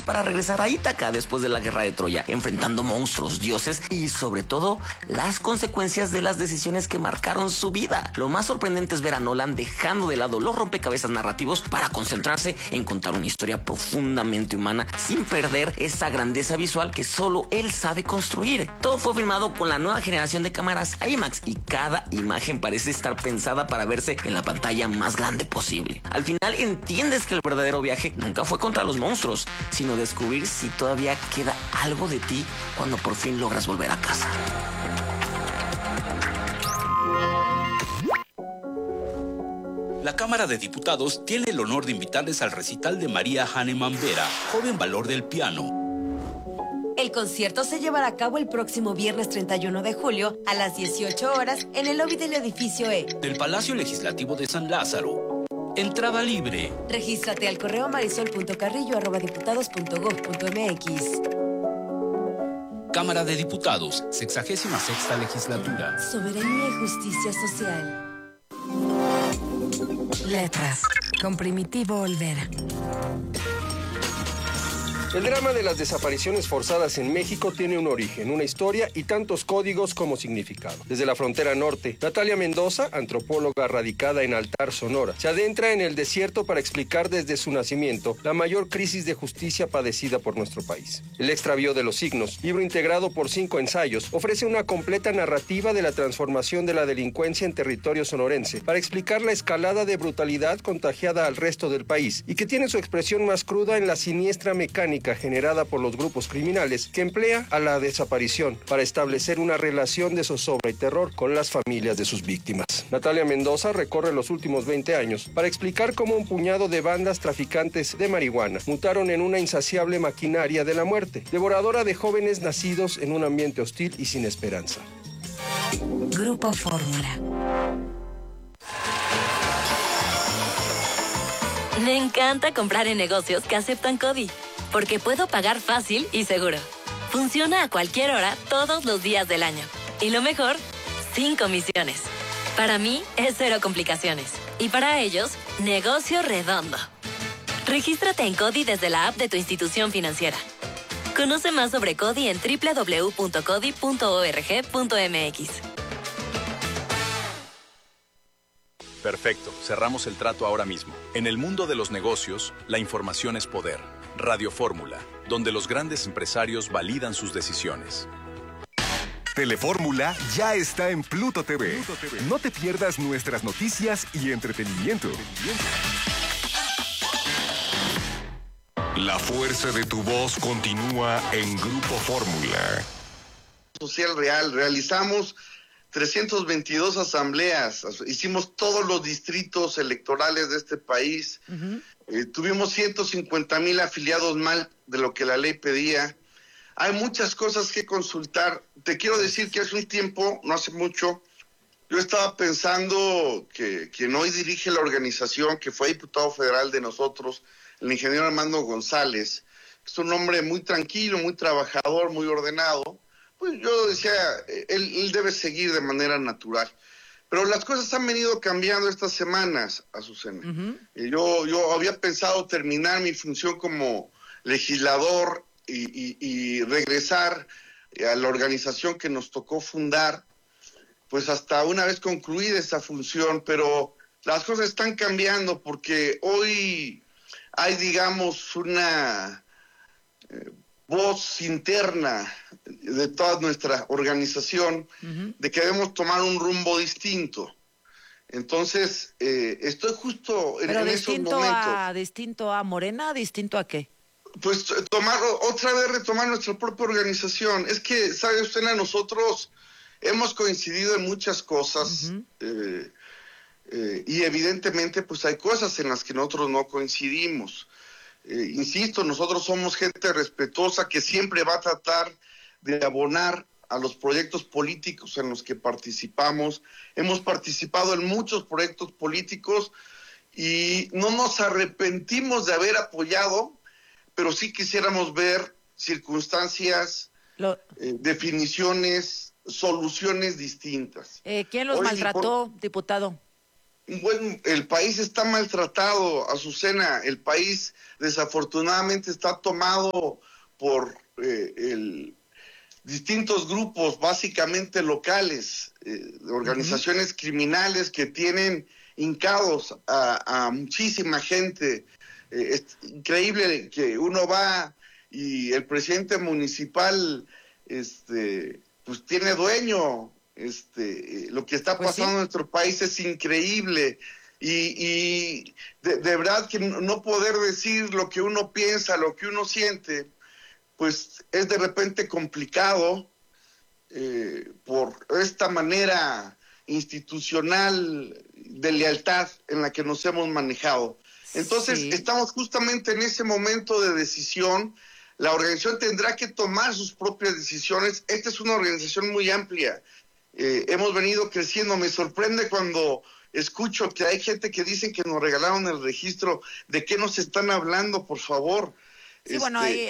para regresar a Ítaca después de la guerra de Troya, enfrentando monstruos, dioses y sobre todo las consecuencias de las decisiones que marcaron su vida. Lo más sorprendente es ver a Nolan dejando de lado los rompecabezas narrativos para concentrarse en contar una historia profundamente humana sin perder esa grandeza visual que solo él sabe construir. Todo fue filmado con la nueva generación de cámaras IMAX y cada imagen parece estar pensada para verse en la pantalla más grande posible. Al final entiendes que el verdadero viaje nunca fue contra los monstruos, sino descubrir si todavía queda algo de ti cuando por fin logras volver a casa. La Cámara de Diputados tiene el honor de invitarles al recital de María Hahnemann Vera, joven valor del piano. El concierto se llevará a cabo el próximo viernes 31 de julio a las 18 horas en el lobby del edificio E del Palacio Legislativo de San Lázaro. Entrada libre. Regístrate al correo marisol.carrillo@diputados.gov.mx. Cámara de Diputados, 66ª Legislatura. Soberanía y justicia social. Letras, con Primitivo Olvera. El drama de las desapariciones forzadas en México tiene un origen, una historia y tantos códigos como significado. Desde la frontera norte, Natalia Mendoza, antropóloga radicada en Altar, Sonora, se adentra en el desierto para explicar desde su nacimiento la mayor crisis de justicia padecida por nuestro país. El extravío de los signos, libro integrado por 5 ensayos, ofrece una completa narrativa de la transformación de la delincuencia en territorio sonorense para explicar la escalada de brutalidad contagiada al resto del país y que tiene su expresión más cruda en la siniestra mecánica generada por los grupos criminales que emplea a la desaparición para establecer una relación de zozobra y terror con las familias de sus víctimas. Natalia Mendoza recorre los últimos 20 años para explicar cómo un puñado de bandas traficantes de marihuana mutaron en una insaciable maquinaria de la muerte, devoradora de jóvenes nacidos en un ambiente hostil y sin esperanza. Grupo Fórmula. Me encanta comprar en negocios que aceptan CODI, porque puedo pagar fácil y seguro. Funciona a cualquier hora, todos los días del año. Y lo mejor, sin comisiones. Para mí, es cero complicaciones. Y para ellos, negocio redondo. Regístrate en CODI desde la app de tu institución financiera. Conoce más sobre CODI en www.codi.org.mx. Perfecto, cerramos el trato ahora mismo. En el mundo de los negocios, la información es poder. Radio Fórmula, donde los grandes empresarios validan sus decisiones. Telefórmula ya está en Pluto TV. No te pierdas nuestras noticias y entretenimiento. La fuerza de tu voz continúa en Grupo Fórmula. Social real, realizamos 322 asambleas, hicimos todos los distritos electorales de este país, tuvimos 150,000 afiliados más de lo que la ley pedía. Hay muchas cosas que consultar. Te quiero decir que hace un tiempo, no hace mucho, yo estaba pensando que quien hoy dirige la organización, que fue diputado federal de nosotros, el ingeniero Armando González, que es un hombre muy tranquilo, muy trabajador, muy ordenado, pues yo decía, él debe seguir de manera natural. Pero las cosas han venido cambiando estas semanas, Azucena. Yo había pensado terminar mi función como legislador y regresar a la organización que nos tocó fundar, pues hasta una vez concluida esa función, pero las cosas están cambiando porque hoy hay, digamos, una voz interna de toda nuestra organización de que debemos tomar un rumbo distinto. Entonces, estoy justo en esos momentos. ¿Distinto a Morena? ¿Distinto a qué? Pues otra vez retomar nuestra propia organización. Es que, ¿sabe usted? Nosotros hemos coincidido en muchas cosas y evidentemente pues hay cosas en las que nosotros no coincidimos. Insisto, nosotros somos gente respetuosa que siempre va a tratar de abonar a los proyectos políticos en los que participamos. Hemos participado en muchos proyectos políticos y no nos arrepentimos de haber apoyado, pero sí quisiéramos ver circunstancias, definiciones, soluciones distintas. ¿Quién los maltrató, diputado? Bueno, el país está maltratado, Azucena. El país desafortunadamente está tomado por distintos grupos, básicamente locales, organizaciones criminales que tienen hincados a muchísima gente. Es increíble que uno va y el presidente municipal pues tiene dueño. Lo que está pasando en nuestro país es increíble y de verdad que no poder decir lo que uno piensa, lo que uno siente, pues es de repente complicado por esta manera institucional de lealtad en la que nos hemos manejado. Entonces, estamos justamente en ese momento de decisión. La organización tendrá que tomar sus propias decisiones. Esta es una organización muy amplia. Hemos venido creciendo. Me sorprende cuando escucho que hay gente que dicen que nos regalaron el registro. ¿De qué nos están hablando, por favor? Sí, bueno, hay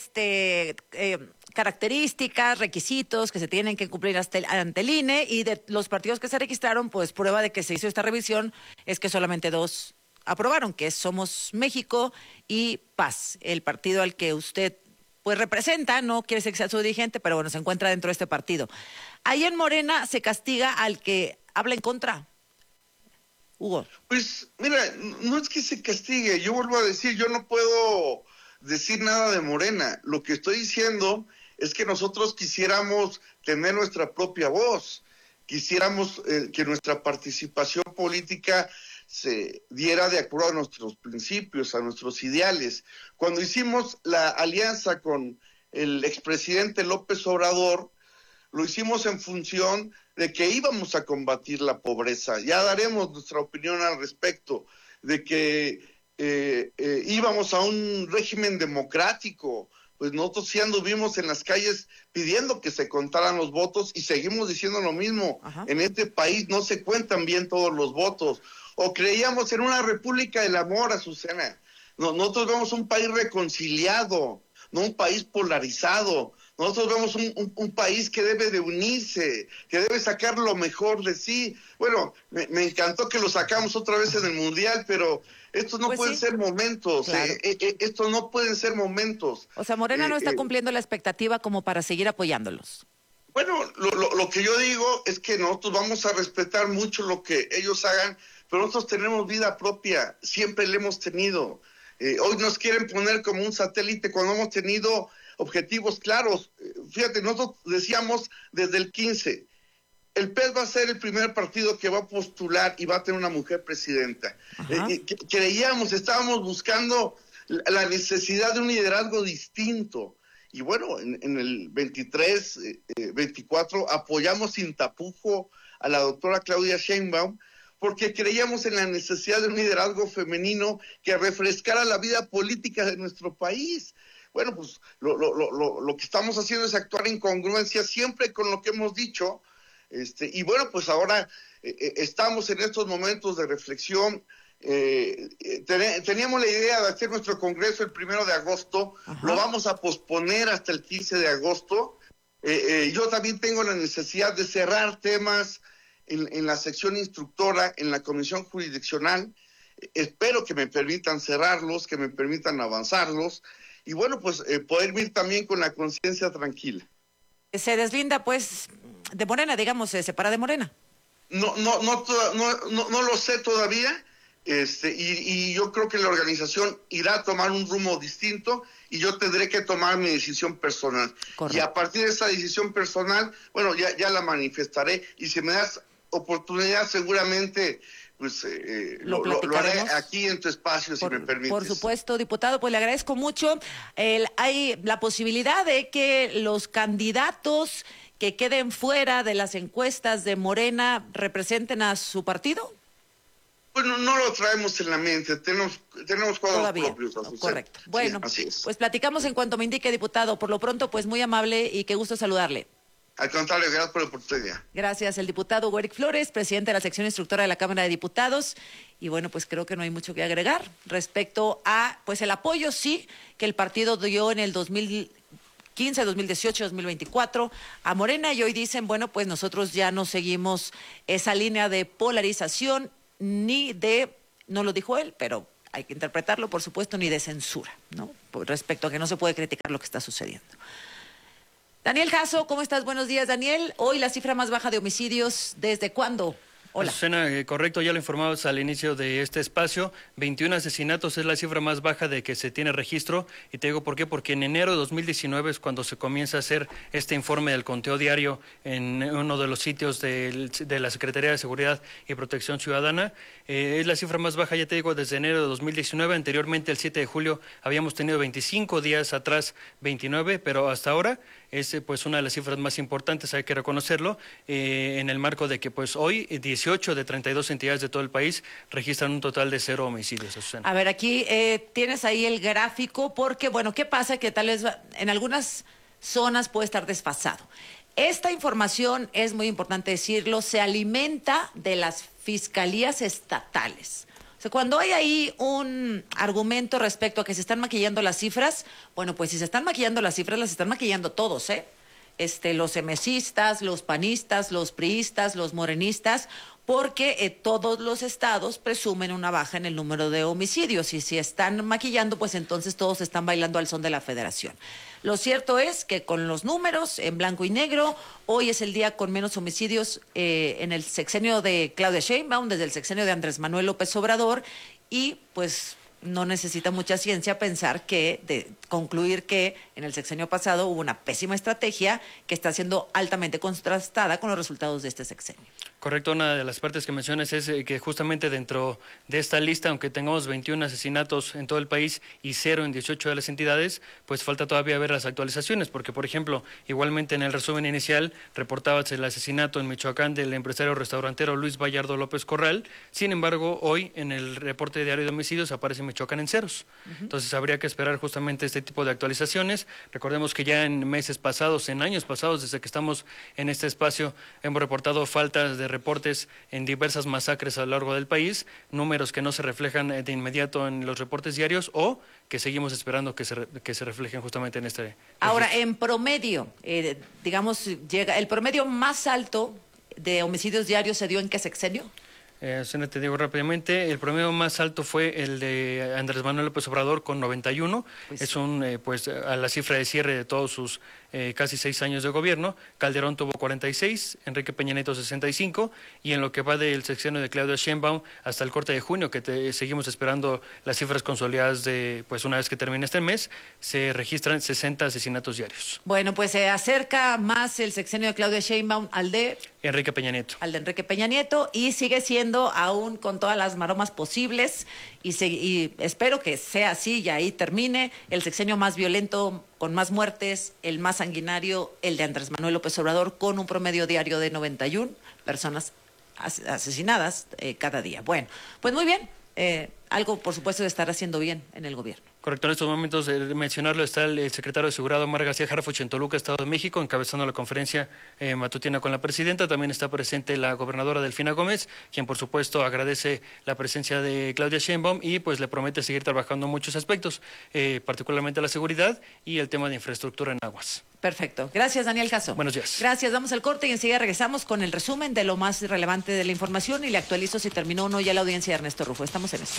características, requisitos que se tienen que cumplir ante el INE, y de los partidos que se registraron, pues prueba de que se hizo esta revisión es que solamente 2 aprobaron, que es Somos México y Paz, el partido al que usted pues representa, no quiere ser que sea su dirigente, pero bueno, se encuentra dentro de este partido. Ahí en Morena se castiga al que habla en contra. Hugo. Pues mira, no es que se castigue, yo vuelvo a decir, yo no puedo decir nada de Morena. Lo que estoy diciendo es que nosotros quisiéramos tener nuestra propia voz, quisiéramos que nuestra participación política se diera de acuerdo a nuestros principios, a nuestros ideales. Cuando hicimos la alianza con el expresidente López Obrador, lo hicimos en función de que íbamos a combatir la pobreza. Ya daremos nuestra opinión al respecto, de que íbamos a un régimen democrático. Pues nosotros sí anduvimos en las calles pidiendo que se contaran los votos y seguimos diciendo lo mismo. Ajá. En este país no se cuentan bien todos los votos. O creíamos en una república del amor, Azucena. Nosotros vemos un país reconciliado, no un país polarizado. Nosotros vemos un país que debe de unirse, que debe sacar lo mejor de sí. Bueno, me encantó que lo sacamos otra vez en el Mundial, pero estos no pueden ser momentos. Claro. Estos no pueden ser momentos. O sea, Morena no está cumpliendo la expectativa como para seguir apoyándolos. Bueno, lo que yo digo es que nosotros vamos a respetar mucho lo que ellos hagan, pero nosotros tenemos vida propia, siempre la hemos tenido. Hoy nos quieren poner como un satélite cuando hemos tenido objetivos claros. Fíjate, nosotros decíamos desde el 15, el PES va a ser el primer partido que va a postular y va a tener una mujer presidenta. Creíamos, estábamos buscando la necesidad de un liderazgo distinto. Y bueno, en el 23, 24, apoyamos sin tapujo a la doctora Claudia Sheinbaum, porque creíamos en la necesidad de un liderazgo femenino que refrescara la vida política de nuestro país. Bueno, pues lo que estamos haciendo es actuar en congruencia siempre con lo que hemos dicho. Y bueno, pues ahora estamos en estos momentos de reflexión. Teníamos la idea de hacer nuestro congreso el 1 de agosto. Ajá. Lo vamos a posponer hasta el 15 de agosto. Yo también tengo la necesidad de cerrar temas en la sección instructora, en la comisión jurisdiccional. Espero que me permitan cerrarlos, que me permitan avanzarlos. Y bueno, pues poder ir también con la conciencia tranquila. Se deslinda, pues, de Morena, digamos, se separa de Morena. No lo sé todavía. Y yo creo que la organización irá a tomar un rumbo distinto y yo tendré que tomar mi decisión personal. Correcto. Y a partir de esa decisión personal, bueno, ya la manifestaré, y si me das oportunidad seguramente pues lo haré aquí en tu espacio, si me permites. Por supuesto, diputado, pues le agradezco mucho. Hay la posibilidad de que los candidatos que queden fuera de las encuestas de Morena representen a su partido. Bueno, no lo traemos en la mente, tenemos cuadros propios. Correcto. Bueno, sí, así es. Pues platicamos en cuanto me indique, diputado. Por lo pronto, pues muy amable y qué gusto saludarle. Al contrario, gracias por la oportunidad. Gracias, el diputado Hugo Eric Flores, presidente de la sección instructora de la Cámara de Diputados. Y bueno, pues creo que no hay mucho que agregar respecto a pues el apoyo, sí, que el partido dio en el 2015, 2018, 2024 a Morena, y hoy dicen, bueno, pues nosotros ya no seguimos esa línea de polarización ni de, no lo dijo él, pero hay que interpretarlo, por supuesto, ni de censura, ¿no? Respecto a que no se puede criticar lo que está sucediendo. Daniel Jasso, ¿cómo estás? Buenos días, Daniel. Hoy la cifra más baja de homicidios, ¿desde cuándo? Hola. Azucena, correcto, ya lo informamos al inicio de este espacio, 21 asesinatos es la cifra más baja de que se tiene registro, y te digo por qué, porque en enero de 2019 es cuando se comienza a hacer este informe del conteo diario en uno de los sitios de la Secretaría de Seguridad y Protección Ciudadana. Es la cifra más baja, ya te digo, desde enero de 2019, anteriormente el 7 de julio habíamos tenido 25 días atrás 29, pero hasta ahora es pues una de las cifras más importantes, hay que reconocerlo, en el marco de que pues hoy 18 de 32 entidades de todo el país registran un total de 0 homicidios. Azucena. A ver, aquí tienes ahí el gráfico, porque bueno, ¿qué pasa? Que tal vez en algunas zonas puede estar desfasado. Esta información, es muy importante decirlo, se alimenta de las fiscalías estatales. O sea, cuando hay ahí un argumento respecto a que se están maquillando las cifras, bueno, pues si se están maquillando las cifras, las están maquillando todos, ¿eh? Los emesistas, los panistas, los priistas, los morenistas, porque todos los estados presumen una baja en el número de homicidios, y si están maquillando, pues entonces todos están bailando al son de la federación. Lo cierto es que con los números en blanco y negro, hoy es el día con menos homicidios en el sexenio de Claudia Sheinbaum, desde el sexenio de Andrés Manuel López Obrador, y pues no necesita mucha ciencia concluir que en el sexenio pasado hubo una pésima estrategia que está siendo altamente contrastada con los resultados de este sexenio. Correcto, una de las partes que mencionas es que justamente dentro de esta lista, aunque tengamos 21 asesinatos en todo el país y 0 en 18 de las entidades, pues falta todavía ver las actualizaciones, porque por ejemplo, igualmente en el resumen inicial reportabas el asesinato en Michoacán del empresario restaurantero Luis Vallardo López Corral, sin embargo hoy en el reporte diario de homicidios aparece Michoacán en ceros. Entonces habría que esperar justamente este tipo de actualizaciones. Recordemos que ya en meses pasados, en años pasados, desde que estamos en este espacio, hemos reportado faltas de reportes en diversas masacres a lo largo del país, números que no se reflejan de inmediato en los reportes diarios o que seguimos esperando que se reflejen justamente en este. Ahora, en promedio, llega el promedio más alto de homicidios diarios, ¿se dio en qué sexenio? Te digo rápidamente, el promedio más alto fue el de Andrés Manuel López Obrador con 91, es a la cifra de cierre de todos sus casi 6 años de gobierno. Calderón tuvo 46, Enrique Peña Nieto 65, y en lo que va del sexenio de Claudia Sheinbaum hasta el corte de junio, que seguimos esperando las cifras consolidadas de, pues una vez que termine este mes, se registran 60 asesinatos diarios. Bueno, pues se acerca más el sexenio de Claudia Sheinbaum al de Enrique Peña Nieto. Al de Enrique Peña Nieto, y sigue siendo aún con todas las maromas posibles, y espero que sea así y ahí termine el sexenio más violento, con más muertes, el más sanguinario, el de Andrés Manuel López Obrador, con un promedio diario de 91 personas asesinadas cada día. Bueno, pues muy bien, algo por supuesto de estar haciendo bien en el gobierno. Correcto, en estos momentos de mencionarlo está el secretario de Seguridad Omar García Harfuch en Toluca, Estado de México, encabezando la conferencia matutina con la presidenta. También está presente la gobernadora Delfina Gómez, quien por supuesto agradece la presencia de Claudia Sheinbaum y pues le promete seguir trabajando en muchos aspectos, particularmente la seguridad y el tema de infraestructura en aguas. Perfecto. Gracias, Daniel Jasso. Buenos días. Gracias. Vamos al corte y enseguida regresamos con el resumen de lo más relevante de la información y le actualizo si terminó o no ya la audiencia de Ernesto Rufo. Estamos en esto.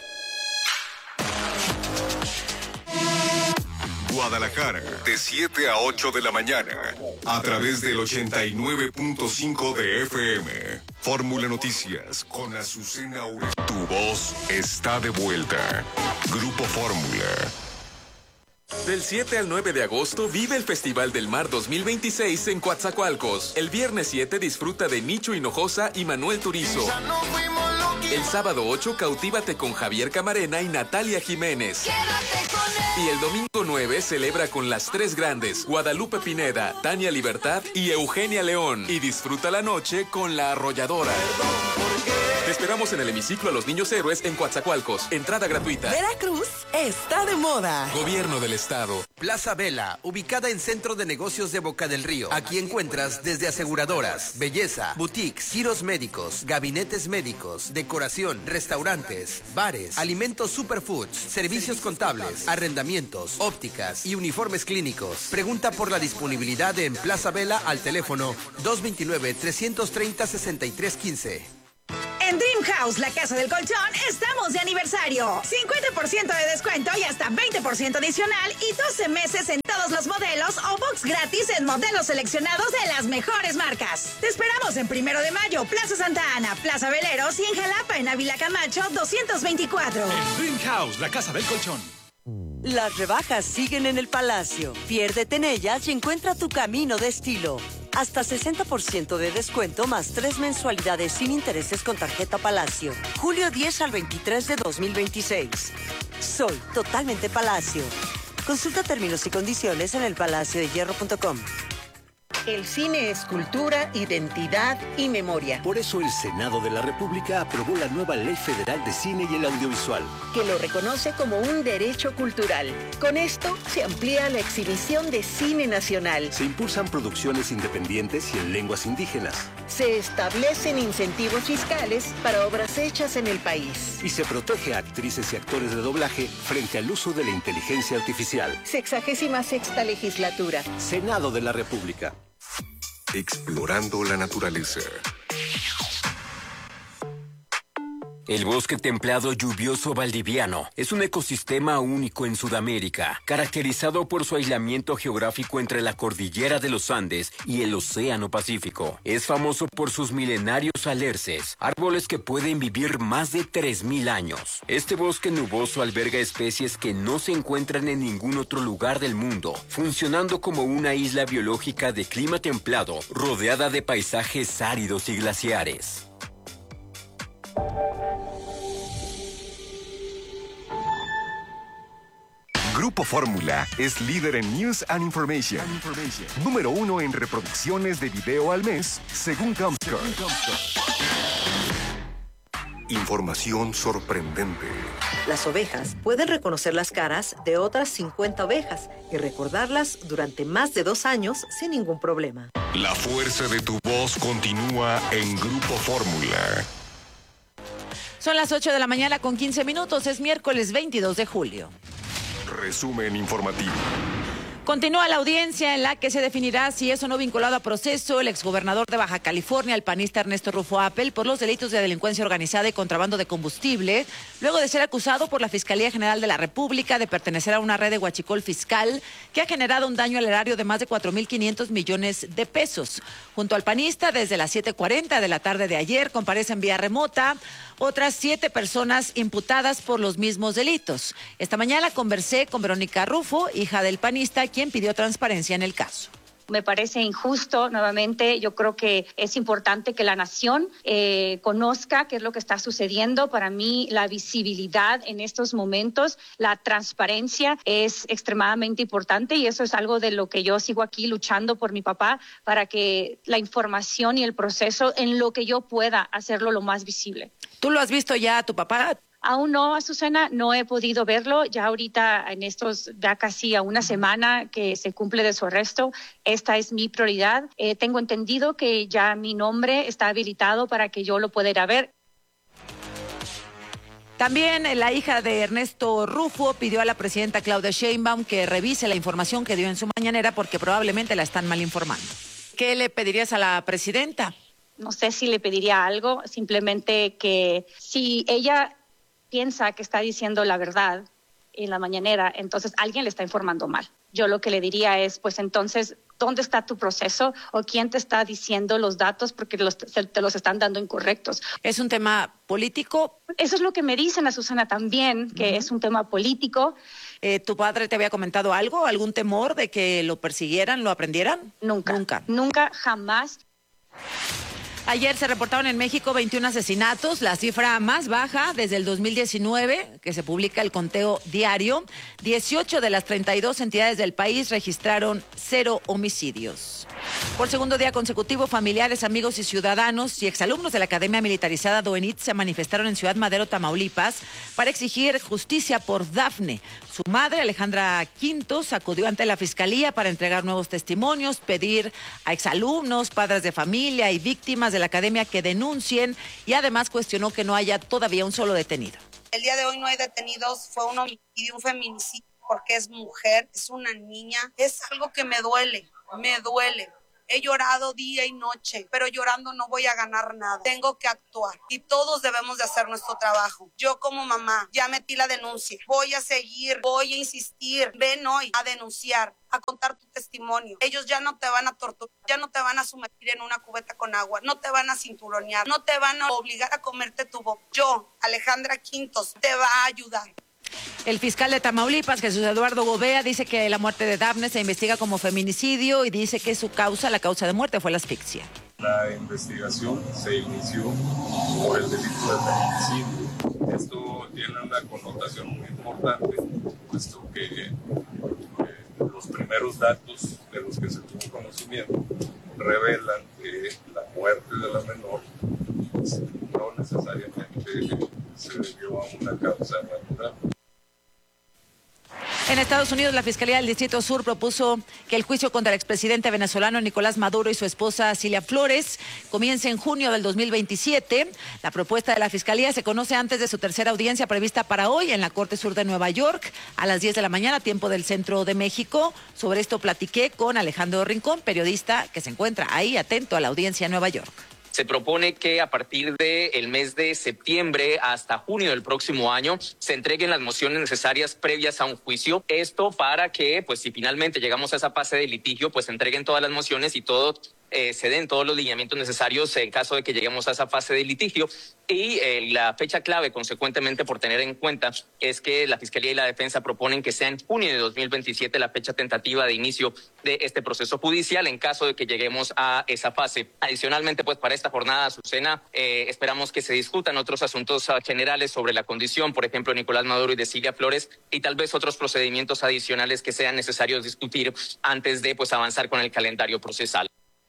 Guadalajara, de 7 a 8 de la mañana, a través del 89.5 de FM. Fórmula Noticias con Azucena Ure. Tu voz está de vuelta. Grupo Fórmula. Del 7 al 9 de agosto vive el Festival del Mar 2026 en Coatzacoalcos. El viernes 7 disfruta de Nicho Hinojosa y Manuel Turizo. El sábado 8 cautívate con Javier Camarena y Natalia Jiménez. Y el domingo 9 celebra con las tres grandes, Guadalupe Pineda, Tania Libertad y Eugenia León. Y disfruta la noche con La Arrolladora. Te esperamos en el hemiciclo a los Niños Héroes en Coatzacoalcos. Entrada gratuita. Veracruz está de moda. Gobierno del Estado. Plaza Vela, ubicada en Centro de Negocios de Boca del Río. Aquí encuentras desde aseguradoras, belleza, boutiques, giros médicos, gabinetes médicos, decoración, restaurantes, bares, alimentos superfoods, servicios contables, arrendamientos, ópticas y uniformes clínicos. Pregunta por la disponibilidad en Plaza Vela al teléfono 229-330-6315. En Dream Funhouse, la casa del colchón, estamos de aniversario. 50% de descuento y hasta 20% adicional y 12 meses en todos los modelos o box gratis en modelos seleccionados de las mejores marcas. Te esperamos en 1 de Mayo, Plaza Santa Ana, Plaza Veleros y en Jalapa, en Ávila Camacho 224. Funhouse, la casa del colchón. Las rebajas siguen en el Palacio. Piérdete en ellas y encuentra tu camino de estilo. Hasta 60% de descuento más 3 mensualidades sin intereses con tarjeta Palacio. Julio 10 al 23 de 2026. Soy totalmente Palacio. Consulta términos y condiciones en elpalaciodehierro.com. El cine es cultura, identidad y memoria. Por eso el Senado de la República aprobó la nueva Ley Federal de Cine y el Audiovisual, que lo reconoce como un derecho cultural. Con esto se amplía la exhibición de cine nacional. Se impulsan producciones independientes y en lenguas indígenas. Se establecen incentivos fiscales para obras hechas en el país. Y se protege a actrices y actores de doblaje frente al uso de la inteligencia artificial. 66ª legislatura. Senado de la República. Explorando la naturaleza. El bosque templado lluvioso valdiviano es un ecosistema único en Sudamérica, caracterizado por su aislamiento geográfico entre la cordillera de los Andes y el Océano Pacífico. Es famoso por sus milenarios alerces, árboles que pueden vivir más de 3.000 años. Este bosque nuboso alberga especies que no se encuentran en ningún otro lugar del mundo, funcionando como una isla biológica de clima templado, rodeada de paisajes áridos y glaciares. Grupo Fórmula es líder en News and Information. Número 1 en reproducciones de video al mes, según Comscore. Información sorprendente. Las ovejas pueden reconocer las caras de otras 50 ovejas y recordarlas durante más de 2 años sin ningún problema. La fuerza de tu voz continúa en Grupo Fórmula. Son las 8 de la mañana con 15 minutos. Es miércoles 22 de julio. Resumen informativo. Continúa la audiencia en la que se definirá si es o no vinculado a proceso el exgobernador de Baja California, el panista Ernesto Rufo Appel, por los delitos de delincuencia organizada y contrabando de combustible, luego de ser acusado por la Fiscalía General de la República de pertenecer a una red de huachicol fiscal que ha generado un daño al erario de más de 4.500 millones de pesos. Junto al panista, desde las 7:40 de la tarde de ayer, comparecen vía remota otras 7 personas imputadas por los mismos delitos. Esta mañana conversé con Verónica Rufo, hija del panista, quien pidió transparencia en el caso. Me parece injusto, nuevamente, yo creo que es importante que la nación conozca qué es lo que está sucediendo. Para mí, la visibilidad en estos momentos, la transparencia es extremadamente importante y eso es algo de lo que yo sigo aquí luchando por mi papá, para que la información y el proceso en lo que yo pueda hacerlo lo más visible. ¿Tú lo has visto ya a tu papá? Aún no, Azucena, no he podido verlo. Ya ahorita, en estos, ya casi a una semana que se cumple de su arresto, esta es mi prioridad. Tengo entendido que ya mi nombre está habilitado para que yo lo pueda ir a ver. También la hija de Ernesto Rufo pidió a la presidenta Claudia Sheinbaum que revise la información que dio en su mañanera porque probablemente la están mal informando. ¿Qué le pedirías a la presidenta? No sé si le pediría algo, simplemente que si ella piensa que está diciendo la verdad en la mañanera, entonces alguien le está informando mal. Yo lo que le diría es, pues entonces, ¿dónde está tu proceso? ¿O quién te está diciendo los datos porque te los están dando incorrectos? ¿Es un tema político? Eso es lo que me dicen, a Susana, también, que es un tema político. ¿Tu padre te había comentado algo? ¿Algún temor de que lo persiguieran, lo aprendieran? Nunca, jamás. Ayer se reportaron en México 21 asesinatos, la cifra más baja desde el 2019, que se publica el conteo diario. 18 de las 32 entidades del país registraron 0 homicidios. Por segundo día consecutivo, familiares, amigos y ciudadanos y exalumnos de la Academia Militarizada Doenit se manifestaron en Ciudad Madero, Tamaulipas, para exigir justicia por Dafne. Su madre, Alejandra Quintos, acudió ante la Fiscalía para entregar nuevos testimonios, pedir a exalumnos, padres de familia y víctimas de la academia que denuncien y además cuestionó que no haya todavía un solo detenido. El día de hoy no hay detenidos, fue un homicidio, un feminicidio, porque es mujer, es una niña. Es algo que me duele, He llorado día y noche, pero llorando no voy a ganar nada. Tengo que actuar y todos debemos de hacer nuestro trabajo. Yo como mamá ya metí la denuncia. Voy a seguir, voy a insistir. Ven hoy a denunciar, a contar tu testimonio. Ellos ya no te van a torturar, ya no te van a sumergir en una cubeta con agua, no te van a cinturonear, no te van a obligar a comerte tu boca. Yo, Alejandra Quintos, te va a ayudar. El fiscal de Tamaulipas, Jesús Eduardo Gobea, dice que la muerte de Dafne se investiga como feminicidio y dice que la causa de muerte fue la asfixia. La investigación se inició por el delito de feminicidio. Esto tiene una connotación muy importante, puesto que los primeros datos de los que se tuvo conocimiento revelan que la muerte de la menor pues, no necesariamente se debió a una causa natural. En Estados Unidos, la Fiscalía del Distrito Sur propuso que el juicio contra el expresidente venezolano Nicolás Maduro y su esposa Cilia Flores comience en junio del 2027. La propuesta de la Fiscalía se conoce antes de su tercera audiencia prevista para hoy en la Corte Sur de Nueva York a las 10 de la mañana, tiempo del Centro de México. Sobre esto platiqué con Alejandro Rincón, periodista que se encuentra ahí atento a la audiencia en Nueva York. Se propone que a partir del mes de septiembre hasta junio del próximo año se entreguen las mociones necesarias previas a un juicio. Esto para que, pues, si finalmente llegamos a esa fase de litigio, pues se entreguen todas las mociones y se den todos los lineamientos necesarios en caso de que lleguemos a esa fase de litigio. Y la fecha clave, consecuentemente, por tener en cuenta, es que la Fiscalía y la Defensa proponen que sea en junio de 2027 la fecha tentativa de inicio de este proceso judicial en caso de que lleguemos a esa fase. Adicionalmente, pues para esta jornada, Azucena, esperamos que se discutan otros asuntos generales sobre la condición, por ejemplo, de Nicolás Maduro y de Cilia Flores, y tal vez otros procedimientos adicionales que sean necesarios discutir antes de pues avanzar con el calendario procesal.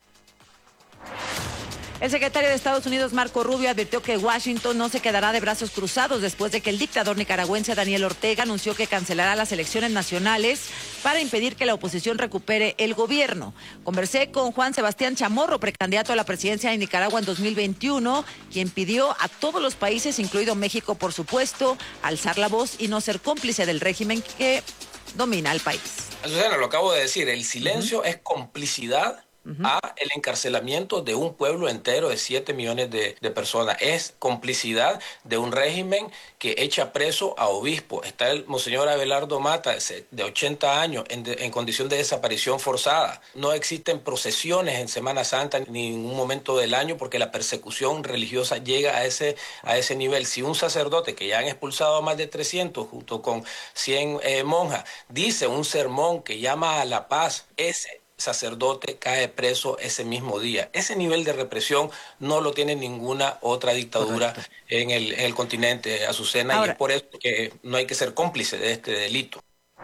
El secretario de Estados Unidos, Marco Rubio, advirtió que Washington no se quedará de brazos cruzados después de que el dictador nicaragüense Daniel Ortega anunció que cancelará las elecciones nacionales para impedir que la oposición recupere el gobierno. Conversé con Juan Sebastián Chamorro, precandidato a la presidencia de Nicaragua en 2021, quien pidió a todos los países, incluido México, por supuesto, alzar la voz y no ser cómplice del régimen que domina el país. Azucena, lo acabo de decir, el silencio es complicidad a el encarcelamiento de un pueblo entero de 7 millones de personas. Es complicidad de un régimen que echa preso a obispos. Está el monseñor Abelardo Mata, de 80 años, en condición de desaparición forzada. No existen procesiones en Semana Santa ni en ningún momento del año porque la persecución religiosa llega a ese nivel. Si un sacerdote, que ya han expulsado a más de 300 junto con 100 monjas, dice un sermón que llama a la paz, ese sacerdote cae preso ese mismo día. Ese nivel de represión no lo tiene ninguna otra dictadura en el continente, Azucena. Ahora, y es por eso que no hay que ser cómplice de este delito.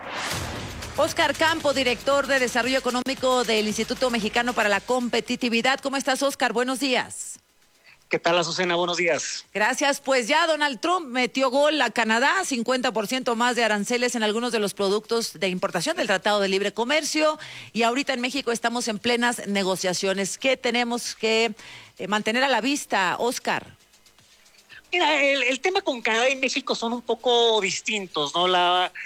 Óscar Campo, director de Desarrollo Económico del Instituto Mexicano para la Competitividad. ¿Cómo estás, Óscar? Buenos días. ¿Qué tal, Azucena? Buenos días. Gracias. Pues ya Donald Trump metió gol a Canadá, 50% más de aranceles en algunos de los productos de importación del Tratado de Libre Comercio. Y ahorita en México estamos en plenas negociaciones. ¿Qué tenemos que mantener a la vista, Óscar? Mira, el tema con Canadá y México son un poco distintos, ¿no?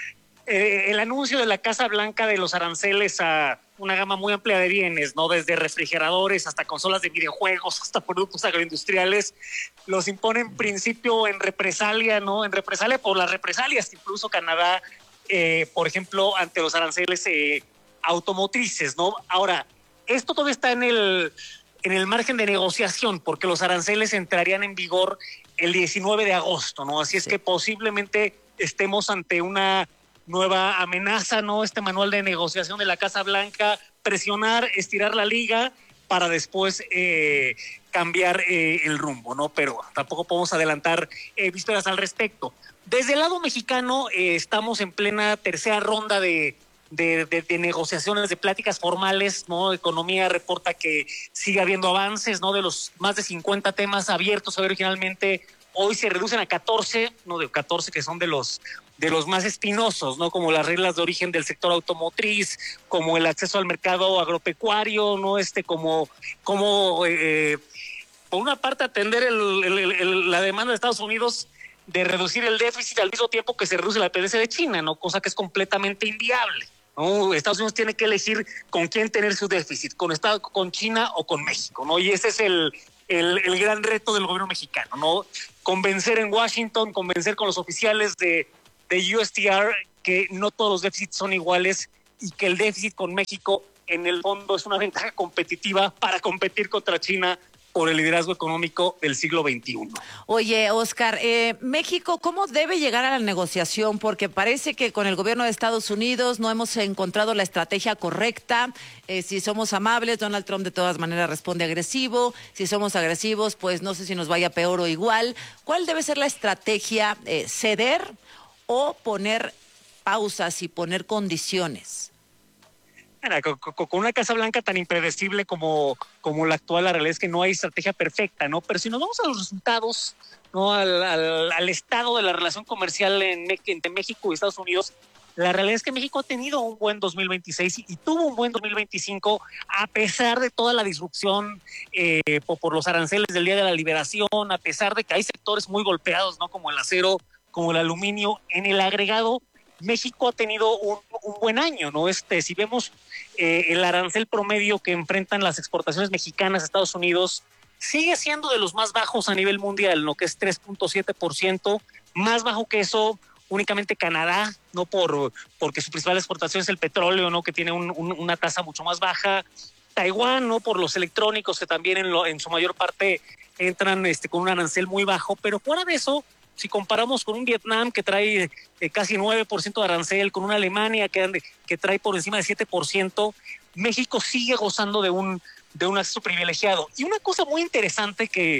El anuncio de la Casa Blanca de los aranceles a una gama muy amplia de bienes, ¿no? Desde refrigeradores hasta consolas de videojuegos, hasta productos agroindustriales, los impone en principio en represalia, ¿no? En represalia por las represalias que incluso Canadá, por ejemplo, ante los aranceles automotrices, ¿no? Ahora, esto todavía está en el margen de negociación, porque los aranceles entrarían en vigor el 19 de agosto, ¿no? Así es que posiblemente estemos ante una nueva amenaza, ¿no? Este manual de negociación de la Casa Blanca, presionar, estirar la liga para después cambiar el rumbo, ¿no? Pero tampoco podemos adelantar vísperas al respecto. Desde el lado mexicano estamos en plena tercera ronda de negociaciones, de pláticas formales, ¿no? Economía reporta que sigue habiendo avances, ¿no? De los más de 50 temas abiertos originalmente, hoy se reducen a 14, ¿no? De 14 que son de los más espinosos, ¿no? Como las reglas de origen del sector automotriz, como el acceso al mercado agropecuario, ¿no? Como por una parte atender la demanda de Estados Unidos de reducir el déficit al mismo tiempo que se reduce la dependencia de China, ¿no? Cosa que es completamente inviable. ¿no? Estados Unidos tiene que elegir con quién tener su déficit, con China o con México, ¿no? Y ese es el gran reto del gobierno mexicano, ¿no? Convencer en Washington, convencer con los oficiales de USTR que no todos los déficits son iguales y que el déficit con México en el fondo es una ventaja competitiva para competir contra China por el liderazgo económico del siglo XXI. Oye, Oscar, México, ¿cómo debe llegar a la negociación? Porque parece que con el gobierno de Estados Unidos no hemos encontrado la estrategia correcta. Si somos amables, Donald Trump de todas maneras responde agresivo. Si somos agresivos, pues no sé si nos vaya peor o igual. ¿Cuál debe ser la estrategia? ¿Ceder o poner pausas y poner condiciones? Con una Casa Blanca tan impredecible como la actual, la realidad es que no hay estrategia perfecta, ¿no? Pero si nos vamos a los resultados, ¿no? Al estado de la relación comercial entre México y Estados Unidos, la realidad es que México ha tenido un buen 2026 y tuvo un buen 2025 a pesar de toda la disrupción por los aranceles del Día de la Liberación, a pesar de que hay sectores muy golpeados, ¿no? Como el acero, como el aluminio. En el agregado, México ha tenido un buen año, ¿no? Si vemos el arancel promedio que enfrentan las exportaciones mexicanas a Estados Unidos, sigue siendo de los más bajos a nivel mundial, ¿no? Que es 3.7%, más bajo que eso únicamente Canadá, ¿no? Porque su principal exportación es el petróleo, ¿no? Que tiene una tasa mucho más baja. Taiwán, ¿no? Por los electrónicos, que también en su mayor parte entran con un arancel muy bajo, pero fuera de eso, si comparamos con un Vietnam que trae casi 9% de arancel, con una Alemania que trae por encima de 7%, México sigue gozando de un acceso privilegiado. Y una cosa muy interesante que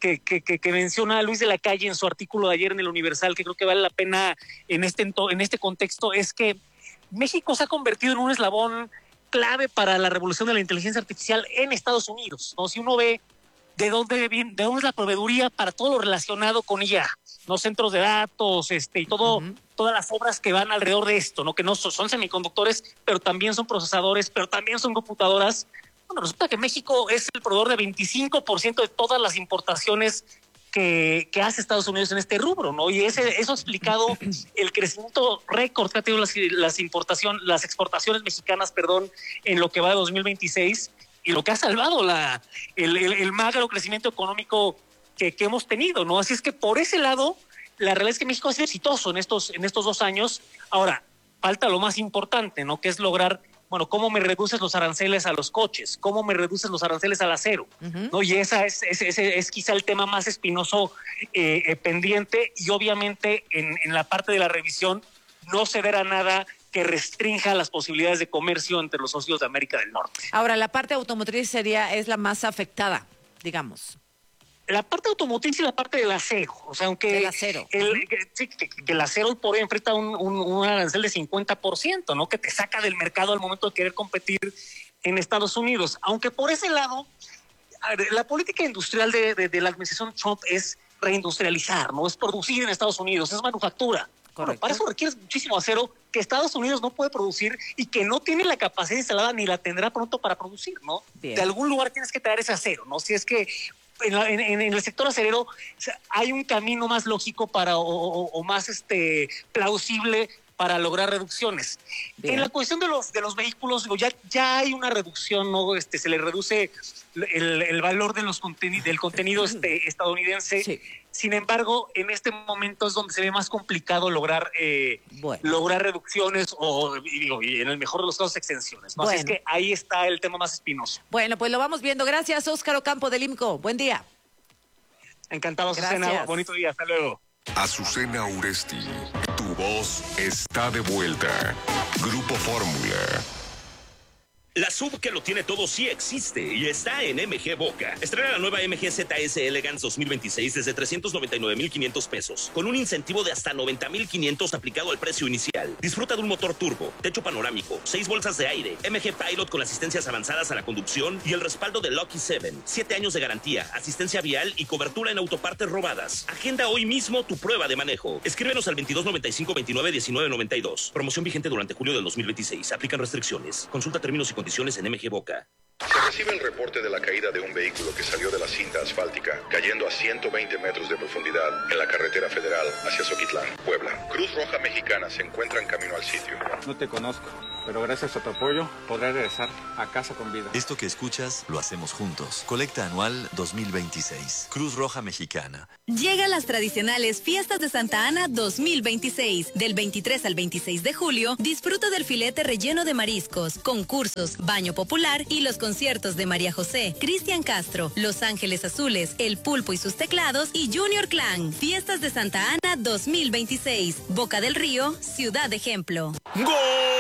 menciona Luis de la Calle en su artículo de ayer en el Universal, que creo que vale la pena en este contexto, es que México se ha convertido en un eslabón clave para la revolución de la inteligencia artificial en Estados Unidos, ¿no? Si uno ve de dónde es la proveeduría para todo lo relacionado con IA, ¿no? Centros de datos, y todas las obras que van alrededor de esto, ¿no? Que no son semiconductores, pero también son procesadores, pero también son computadoras. Bueno, resulta que México es el proveedor de 25% de todas las importaciones que hace Estados Unidos en este rubro, ¿no? Y eso ha explicado el crecimiento récord que ha tenido las exportaciones mexicanas, en lo que va de 2026, y lo que ha salvado el magro crecimiento económico que hemos tenido, ¿no? Así es que por ese lado, la realidad es que México ha sido exitoso en estos 2 años. Ahora, falta lo más importante, ¿no? Que es lograr, bueno, cómo me reduces los aranceles a los coches, cómo me reduces los aranceles al acero, ¿no? Y ese es quizá el tema más espinoso pendiente, y obviamente en la parte de la revisión no ceder a nada que restrinja las posibilidades de comercio entre los socios de América del Norte. Ahora, la parte automotriz es la más afectada, digamos. La parte automotriz y la parte del acero. O sea, aunque el acero. Que el acero por hoy enfrenta un arancel de 50%, ¿no? Que te saca del mercado al momento de querer competir en Estados Unidos. Aunque por ese lado, la política industrial de la administración Trump es reindustrializar, ¿no? Es producir en Estados Unidos, es manufactura. Bueno, para eso requieres muchísimo acero que Estados Unidos no puede producir y que no tiene la capacidad instalada ni la tendrá pronto para producir, ¿no? Bien. De algún lugar tienes que traer ese acero, ¿no? Si es que en el sector acerero hay un camino más lógico o más plausible para lograr reducciones. Bien. En la cuestión de los vehículos, ya hay una reducción, ¿no? Se le reduce el valor de del contenido estadounidense. Sí. Sin embargo, en este momento es donde se ve más complicado lograr reducciones y en el mejor de los casos extensiones, ¿no? Bueno. Así es que ahí está el tema más espinoso. Bueno, pues lo vamos viendo. Gracias, Óscar Ocampo del IMCO. Buen día. Encantado, Azucena. Bonito día. Hasta luego. Azucena Uresti, tu voz está de vuelta. Grupo Fórmula. La SUV que lo tiene todo sí existe y está en MG Boca. Estrena la nueva MG ZS Elegance 2026 desde 399,500 pesos, con un incentivo de hasta 90,500 aplicado al precio inicial. Disfruta de un motor turbo, techo panorámico, 6 bolsas de aire, MG Pilot con asistencias avanzadas a la conducción y el respaldo de Lucky 7, 7 años de garantía, asistencia vial y cobertura en autopartes robadas. Agenda hoy mismo tu prueba de manejo. Escríbenos al 2295-29-1992. Promoción vigente durante julio del 2026. Aplican restricciones. Consulta términos y condiciones en MG Boca. Se recibe el reporte de la caída de un vehículo que salió de la cinta asfáltica, cayendo a 120 metros de profundidad en la carretera federal hacia Zoquitlán, Puebla. Cruz Roja Mexicana se encuentra en camino al sitio. No te conozco. pero gracias a tu apoyo podré regresar a casa con vida. Esto que escuchas lo hacemos juntos. Colecta anual 2026. Cruz Roja Mexicana. Llegan las tradicionales Fiestas de Santa Ana 2026. Del 23 al 26 de julio, disfruta del filete relleno de mariscos, concursos, baño popular y los conciertos de María José, Cristian Castro, Los Ángeles Azules, El Pulpo y sus teclados y Junior Clan. Fiestas de Santa Ana 2026. Boca del Río, ciudad ejemplo. ¡Gol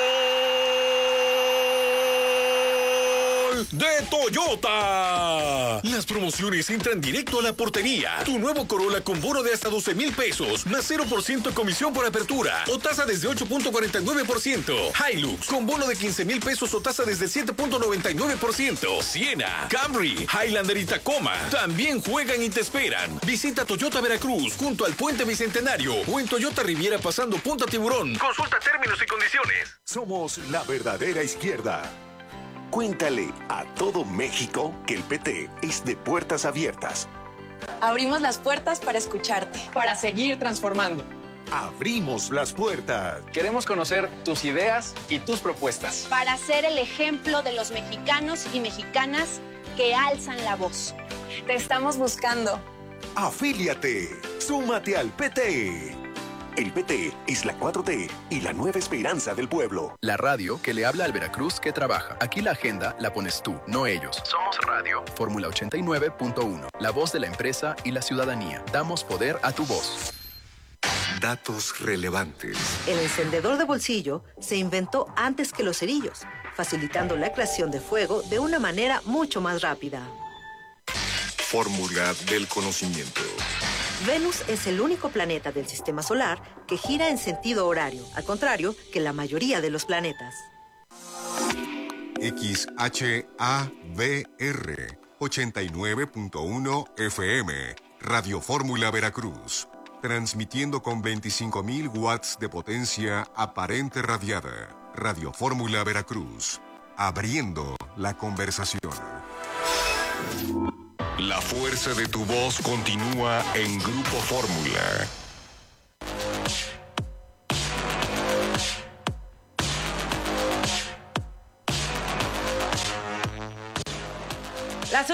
de Toyota! Las promociones entran directo a la portería. Tu nuevo Corolla con bono de hasta 12,000 pesos, más 0% comisión por apertura o tasa desde 8.49%. Hilux con bono de 15,000 pesos o tasa desde 7.99%. Siena, Camry, Highlander y Tacoma también juegan y te esperan. Visita Toyota Veracruz junto al Puente Bicentenario o en Toyota Riviera pasando Punta Tiburón. Consulta términos y condiciones. Somos la verdadera izquierda. Cuéntale a todo México que el PT es de puertas abiertas. Abrimos las puertas para escucharte. Para seguir transformando. Abrimos las puertas. Queremos conocer tus ideas y tus propuestas. Para ser el ejemplo de los mexicanos y mexicanas que alzan la voz. Te estamos buscando. Afíliate. Súmate al PT. El PT es la 4T y la nueva esperanza del pueblo. La radio que le habla al Veracruz que trabaja. Aquí la agenda la pones tú, no ellos. Somos radio. Fórmula 89.1. La voz de la empresa y la ciudadanía. Damos poder a tu voz. Datos relevantes. El encendedor de bolsillo se inventó antes que los cerillos, facilitando la creación de fuego de una manera mucho más rápida. Fórmula del conocimiento. Venus es el único planeta del sistema solar que gira en sentido horario, al contrario que la mayoría de los planetas. XHABR 89.1 FM, Radio Fórmula Veracruz, transmitiendo con 25,000 watts de potencia aparente radiada. Radio Fórmula Veracruz, abriendo la conversación. La fuerza de tu voz continúa en Grupo Fórmula. Las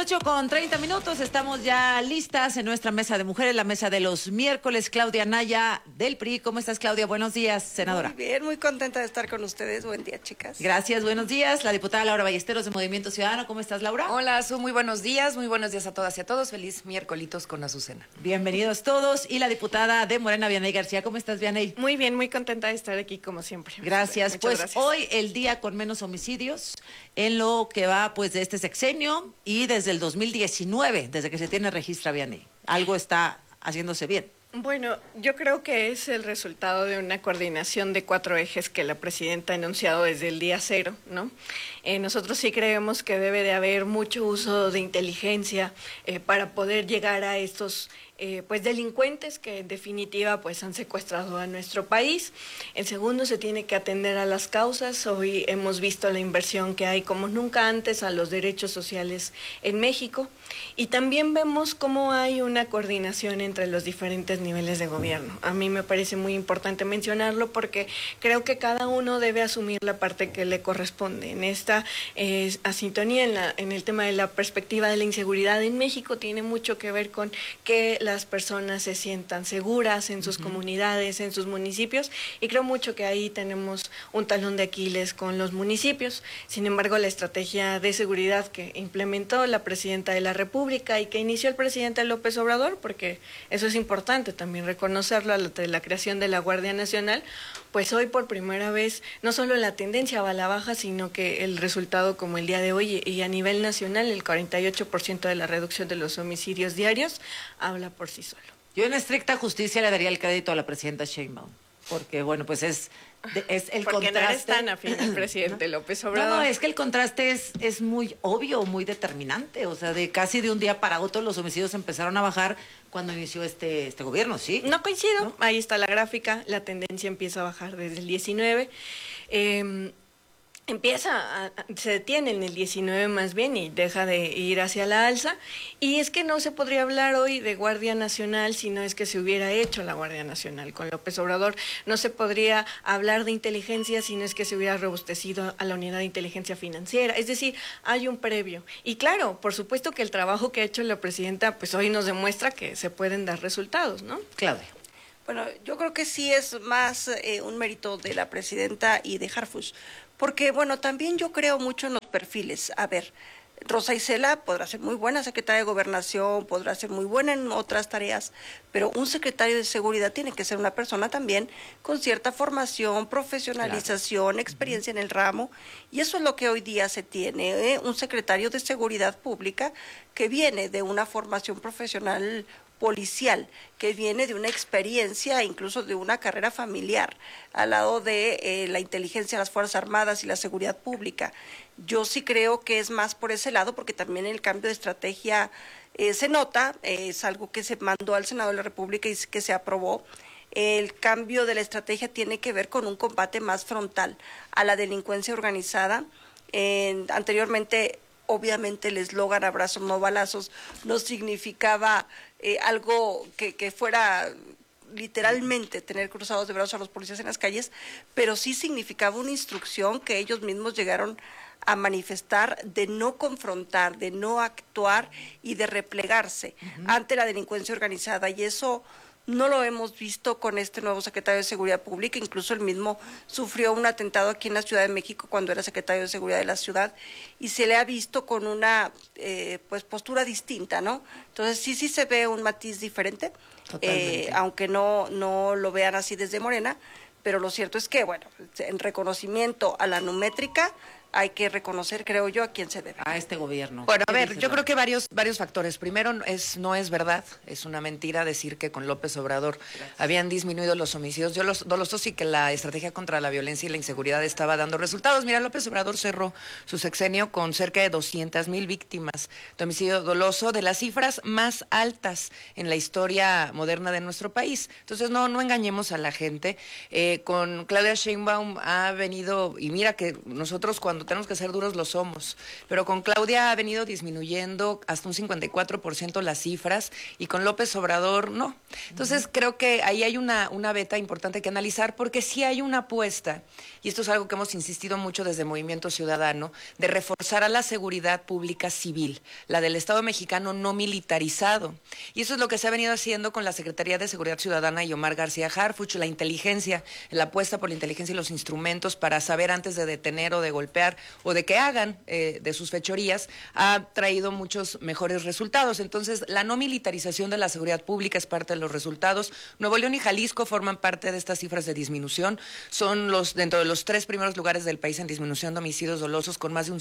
8:30, estamos ya listas en nuestra mesa de mujeres, la mesa de los miércoles. Claudia Naya del PRI. ¿Cómo estás, Claudia? Buenos días, senadora. Muy bien, muy contenta de estar con ustedes. Buen día, chicas. Gracias, buenos días. La diputada Laura Ballesteros de Movimiento Ciudadano. ¿Cómo estás, Laura? Hola, Azu, muy buenos días a todas y a todos. Feliz miércolitos con Azucena. Bienvenidos todos. Y la diputada de Morena, Vianey García. ¿Cómo estás, Vianey? Muy bien, muy contenta de estar aquí como siempre. Gracias. Pues gracias. Hoy el día con menos homicidios en lo que va pues de este sexenio y desde el 2019, desde que se tiene registro, Vianey. Algo está haciéndose bien. Bueno, yo creo que es el resultado de una coordinación de 4 ejes que la presidenta ha anunciado desde el día 0, ¿no? Nosotros sí creemos que debe de haber mucho uso de inteligencia para poder llegar a estos pues delincuentes que en definitiva pues han secuestrado a nuestro país. En segundo, se tiene que atender a las causas. Hoy hemos visto la inversión que hay como nunca antes a los derechos sociales en México, y también vemos cómo hay una coordinación entre los diferentes niveles de gobierno. A mí me parece muy importante mencionarlo porque creo que cada uno debe asumir la parte que le corresponde. En esta asintonía en el tema de la perspectiva de la inseguridad en México tiene mucho que ver con que las personas se sientan seguras en sus comunidades, en sus municipios, y creo mucho que ahí tenemos un talón de Aquiles con los municipios. Sin embargo, la estrategia de seguridad que implementó la presidenta de la República y que inició el presidente López Obrador, porque eso es importante también reconocerlo, la creación de la Guardia Nacional, pues hoy por primera vez no solo la tendencia va a la baja, sino que el resultado como el día de hoy y a nivel nacional, el 48% de la reducción de los homicidios diarios, habla por sí solo. Yo en estricta justicia le daría el crédito a la presidenta Sheinbaum, porque bueno, pues es el porque contraste. no eres tan afín al presidente López Obrador. No, es que el contraste es muy obvio, muy determinante. O sea, casi de un día para otro los homicidios empezaron a bajar cuando inició este gobierno, ¿sí? No coincido. ¿No? Ahí está la gráfica. La tendencia empieza a bajar desde el 19. se detiene en el 19 más bien y deja de ir hacia la alza. Y es que no se podría hablar hoy de Guardia Nacional si no es que se hubiera hecho la Guardia Nacional con López Obrador. No se podría hablar de inteligencia si no es que se hubiera robustecido a la unidad de inteligencia financiera. Es decir, hay un previo. Y claro, por supuesto que el trabajo que ha hecho la presidenta, pues hoy nos demuestra que se pueden dar resultados, ¿no? Claudia. Bueno, yo creo que sí es más un mérito de la presidenta y de Harfuch, porque, bueno, también yo creo mucho en los perfiles. A ver, Rosa Isela podrá ser muy buena secretaria de Gobernación, podrá ser muy buena en otras tareas, pero un secretario de Seguridad tiene que ser una persona también con cierta formación, profesionalización, experiencia en el ramo, y eso es lo que hoy día se tiene, un secretario de Seguridad Pública que viene de una formación profesional policial, que viene de una experiencia, incluso de una carrera familiar, al lado de la inteligencia, las Fuerzas Armadas y la seguridad pública. Yo sí creo que es más por ese lado, porque también el cambio de estrategia se nota, es algo que se mandó al Senado de la República y que se aprobó. El cambio de la estrategia tiene que ver con un combate más frontal a la delincuencia organizada. Anteriormente, obviamente, el eslogan "abrazos no balazos" no significaba algo que fuera literalmente tener cruzados de brazos a los policías en las calles, pero sí significaba una instrucción que ellos mismos llegaron a manifestar de no confrontar, de no actuar y de replegarse ante la delincuencia organizada, y eso no lo hemos visto con este nuevo secretario de Seguridad Pública. Incluso él mismo sufrió un atentado aquí en la Ciudad de México cuando era secretario de Seguridad de la ciudad, y se le ha visto con una pues postura distinta, ¿no? Entonces sí se ve un matiz diferente, aunque no lo vean así desde Morena, pero lo cierto es que, bueno, en reconocimiento a la numétrica, hay que reconocer, creo yo, a quién se debe. A este gobierno. Bueno, a ver, yo creo que varios factores. Primero, no es verdad, es una mentira decir que con López Obrador habían disminuido los homicidios dolosos y que la estrategia contra la violencia y la inseguridad estaba dando resultados. Mira, López Obrador cerró su sexenio con cerca de 200,000 víctimas de homicidio doloso, de las cifras más altas en la historia moderna de nuestro país. Entonces, no engañemos a la gente. Con Claudia Sheinbaum ha venido, y mira que nosotros cuando tenemos que ser duros lo somos, pero con Claudia ha venido disminuyendo hasta un 54% las cifras, y con López Obrador no. Entonces creo que ahí hay una beta importante que analizar, porque sí hay una apuesta, y esto es algo que hemos insistido mucho desde Movimiento Ciudadano, de reforzar a la seguridad pública civil, la del Estado mexicano no militarizado, y eso es lo que se ha venido haciendo con la Secretaría de Seguridad Ciudadana y Omar García Harfuch, la inteligencia, la apuesta por la inteligencia y los instrumentos para saber antes de detener o de golpear o de que hagan de sus fechorías, ha traído muchos mejores resultados. Entonces, la no militarización de la seguridad pública es parte de los resultados. Nuevo León y Jalisco forman parte de estas cifras de disminución. Son dentro de los 3 primeros lugares del país en disminución de homicidios dolosos, con más de un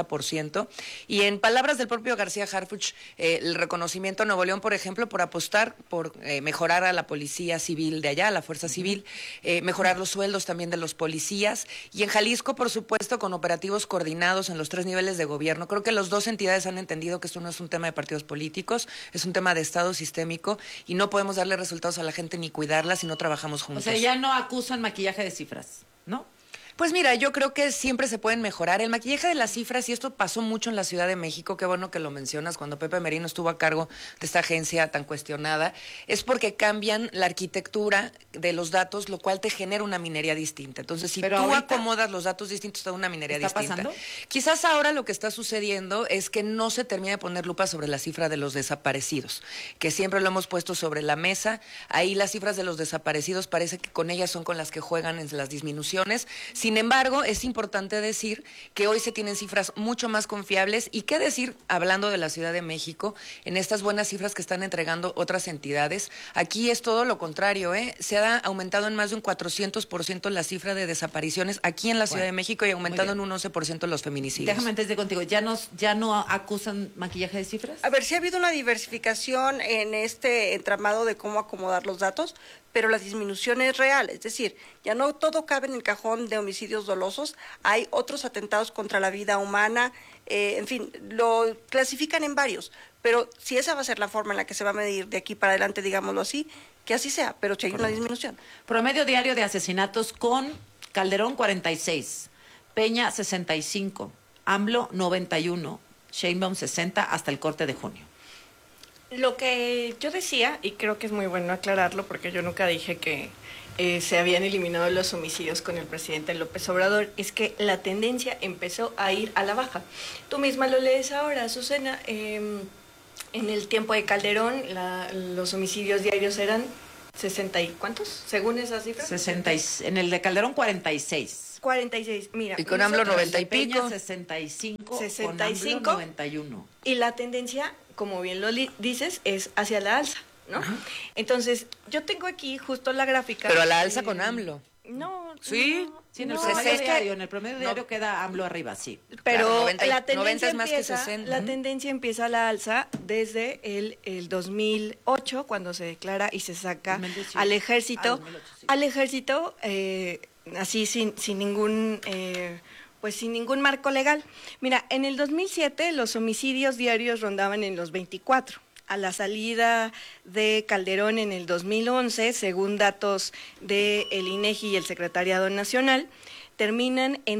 60%. Y en palabras del propio García Harfuch, el reconocimiento a Nuevo León, por ejemplo, por apostar por mejorar a la policía civil de allá, a la fuerza civil, mejorar los sueldos también de los policías. Y en Jalisco, por supuesto, con operativos coordinados en los 3 niveles de gobierno. Creo que las 2 entidades han entendido que esto no es un tema de partidos políticos, es un tema de Estado sistémico, y no podemos darle resultados a la gente ni cuidarla si no trabajamos juntos. O sea, ya no acusan maquillaje de cifras, ¿no? Pues mira, yo creo que siempre se pueden mejorar. El maquillaje de las cifras, y esto pasó mucho en la Ciudad de México, qué bueno que lo mencionas, cuando Pepe Merino estuvo a cargo de esta agencia tan cuestionada, es porque cambian la arquitectura de los datos, lo cual te genera una minería distinta. Entonces, si tú acomodas los datos distintos, te da una minería distinta. ¿Pasando? Quizás ahora lo que está sucediendo es que no se termina de poner lupa sobre la cifra de los desaparecidos, que siempre lo hemos puesto sobre la mesa. Ahí las cifras de los desaparecidos parece que con ellas son con las que juegan en las disminuciones. Sin embargo, es importante decir que hoy se tienen cifras mucho más confiables, y qué decir, hablando de la Ciudad de México, en estas buenas cifras que están entregando otras entidades. Aquí es todo lo contrario, se ha aumentado en más de un 400% la cifra de desapariciones aquí en la Ciudad de México, y aumentado en un 11% los feminicidios. Déjame antes de contigo, ¿ya no acusan maquillaje de cifras? A ver, sí ha habido una diversificación en este entramado de cómo acomodar los datos, pero la disminución es real, es decir, ya no todo cabe en el cajón de homicidios dolosos, hay otros atentados contra la vida humana, en fin, lo clasifican en varios, pero si esa va a ser la forma en la que se va a medir de aquí para adelante, digámoslo así, que así sea, pero si hay una disminución. Promedio diario de asesinatos con Calderón, 46. Peña 65, AMLO 91, Sheinbaum 60 hasta el corte de junio. Lo que yo decía, y creo que es muy bueno aclararlo, porque yo nunca dije que se habían eliminado los homicidios con el presidente López Obrador, es que la tendencia empezó a ir a la baja. Tú misma lo lees ahora, Azucena, en el tiempo de Calderón los homicidios diarios eran 60 y ¿cuántos? Según esas cifras. 60 en el de Calderón 46. 46, mira. Y con AMLO 90 y pico. Peña 65, 65, con AMLO 91. Y la tendencia, como bien lo dices, es hacia la alza, ¿no? Ajá. Entonces, yo tengo aquí justo la gráfica. Pero a la alza con AMLO. No. Sí. No, sí, en el no, promedio diario, en el promedio diario queda AMLO arriba, sí. Pero claro, 90, la tendencia 90 es más empieza, que 60. La tendencia empieza a la alza desde el 2008, cuando se declara y se saca 2018. Al ejército. 2008, sí. Al ejército, así sin ningún... pues sin ningún marco legal. Mira, en el 2007 los homicidios diarios rondaban en los 24. A la salida de Calderón en el 2011, según datos del INEGI y el Secretariado Nacional, terminan en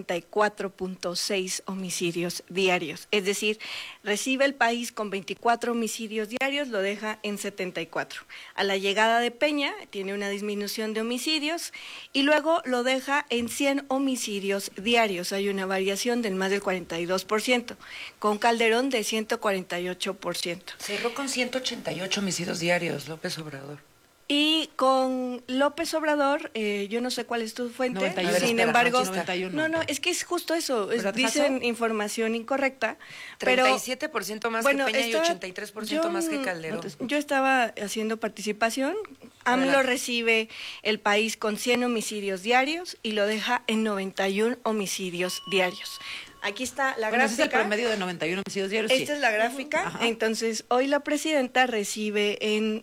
74.6 homicidios diarios. Es decir, recibe el país con 24 homicidios diarios, lo deja en 74. A la llegada de Peña tiene una disminución de homicidios y luego lo deja en 100 homicidios diarios. Hay una variación del más del 42%, con Calderón de 148%. Cerró con 188 homicidios diarios, López Obrador. Y con López Obrador, yo no sé cuál es tu fuente, 91, sin espera, embargo, 91. No, es que es justo eso, dicen información incorrecta. 37% más bueno, que Peña y 83% más que Calderón. Yo estaba haciendo participación, AMLO recibe el país con 100 homicidios diarios y lo deja en 91 homicidios diarios. Aquí está la gráfica. Este es el promedio de 91 homicidios diarios. Esta es la gráfica. Ajá. Entonces, hoy la presidenta recibe en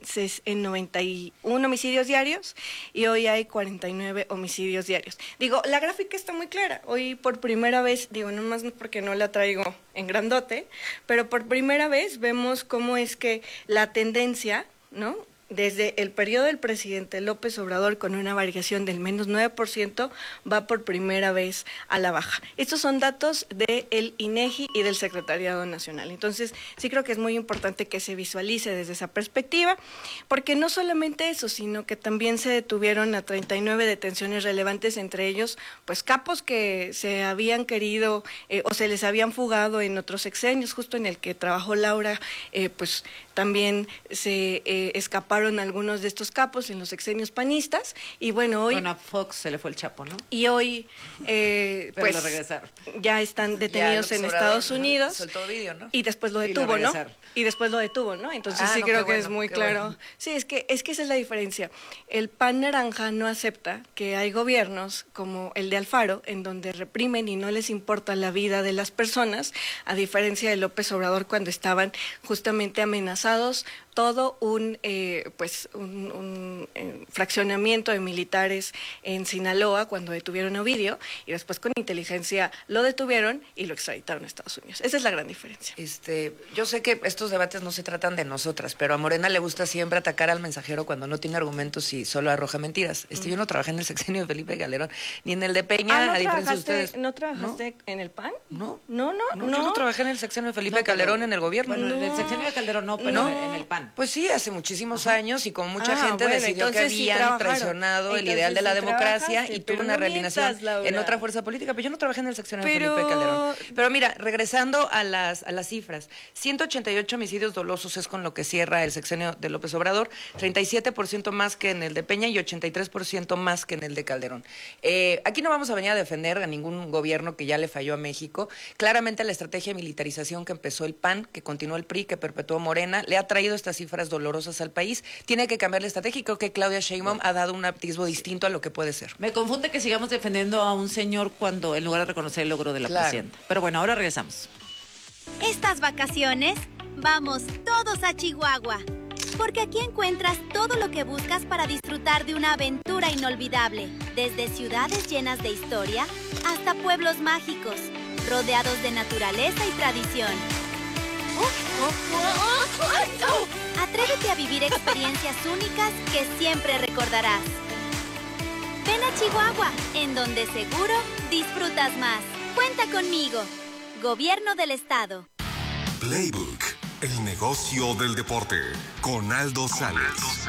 91 homicidios diarios y hoy hay 49 homicidios diarios. Digo, la gráfica está muy clara. Hoy por primera vez, digo, no más porque no la traigo en grandote, pero por primera vez vemos cómo es que la tendencia, ¿no?, desde el periodo del presidente López Obrador, con una variación del menos 9%, va por primera vez a la baja. Estos son datos del INEGI y del Secretariado Nacional. Entonces, sí creo que es muy importante que se visualice desde esa perspectiva, porque no solamente eso, sino que también se detuvieron a 39 detenciones relevantes, entre ellos, pues capos que se habían querido o se les habían fugado en otros sexenios, justo en el que trabajó Laura, pues también se escaparon algunos de estos capos en los sexenios panistas, y bueno, hoy... Bueno, a Fox se le fue el chapo, ¿no? Y hoy, pues, lo regresaron. Ya están detenidos en Estados Unidos. Soltó video, ¿no? Y después lo detuvo, ¿no? Y después lo detuvo, ¿no? Entonces sí creo que es muy claro. Bueno. Sí, es que esa es la diferencia. El PAN naranja no acepta que hay gobiernos como el de Alfaro, en donde reprimen y no les importa la vida de las personas, a diferencia de López Obrador, cuando estaban justamente amenazados todo un fraccionamiento de militares en Sinaloa cuando detuvieron a Ovidio, y después con inteligencia lo detuvieron y lo extraditaron a Estados Unidos. Esa es la gran diferencia. Yo sé que estos debates no se tratan de nosotras, pero a Morena le gusta siempre atacar al mensajero cuando no tiene argumentos y solo arroja mentiras. Yo no trabajé en el sexenio de Felipe Calderón, ni en el de Peña, a diferencia de ustedes. ¿No trabajaste en el PAN? No. Yo no trabajé en el sexenio de Felipe Calderón en el gobierno. Bueno, en el sexenio de Calderón no, pero en el PAN. Pues sí, hace muchísimos años, y con mucha gente decidió que habían traicionado el ideal de la democracia y tuvo una realineación en otra fuerza política. Pero yo no trabajé en el sexenio de Felipe Calderón. Pero mira, regresando a las cifras, 188 homicidios dolosos es con lo que cierra el sexenio de López Obrador, 37% más que en el de Peña y 83% más que en el de Calderón. Aquí no vamos a venir a defender a ningún gobierno que ya le falló a México. Claramente la estrategia de militarización que empezó el PAN, que continuó el PRI, que perpetuó Morena, le ha traído estas cifras dolorosas al país. Tiene que cambiar la estrategia, y creo que Claudia Sheinbaum ha dado un atisbo distinto a lo que puede ser. Me confunde que sigamos defendiendo a un señor cuando, en lugar de reconocer el logro de la presidenta. Pero bueno, ahora regresamos. Estas vacaciones, vamos todos a Chihuahua, porque aquí encuentras todo lo que buscas para disfrutar de una aventura inolvidable, desde ciudades llenas de historia hasta pueblos mágicos, rodeados de naturaleza y tradición. Atrévete a vivir experiencias únicas que siempre recordarás. Ven a Chihuahua, en donde seguro disfrutas más. Cuenta conmigo. Gobierno del Estado. Playbook, el negocio del deporte, con Aldo Sales.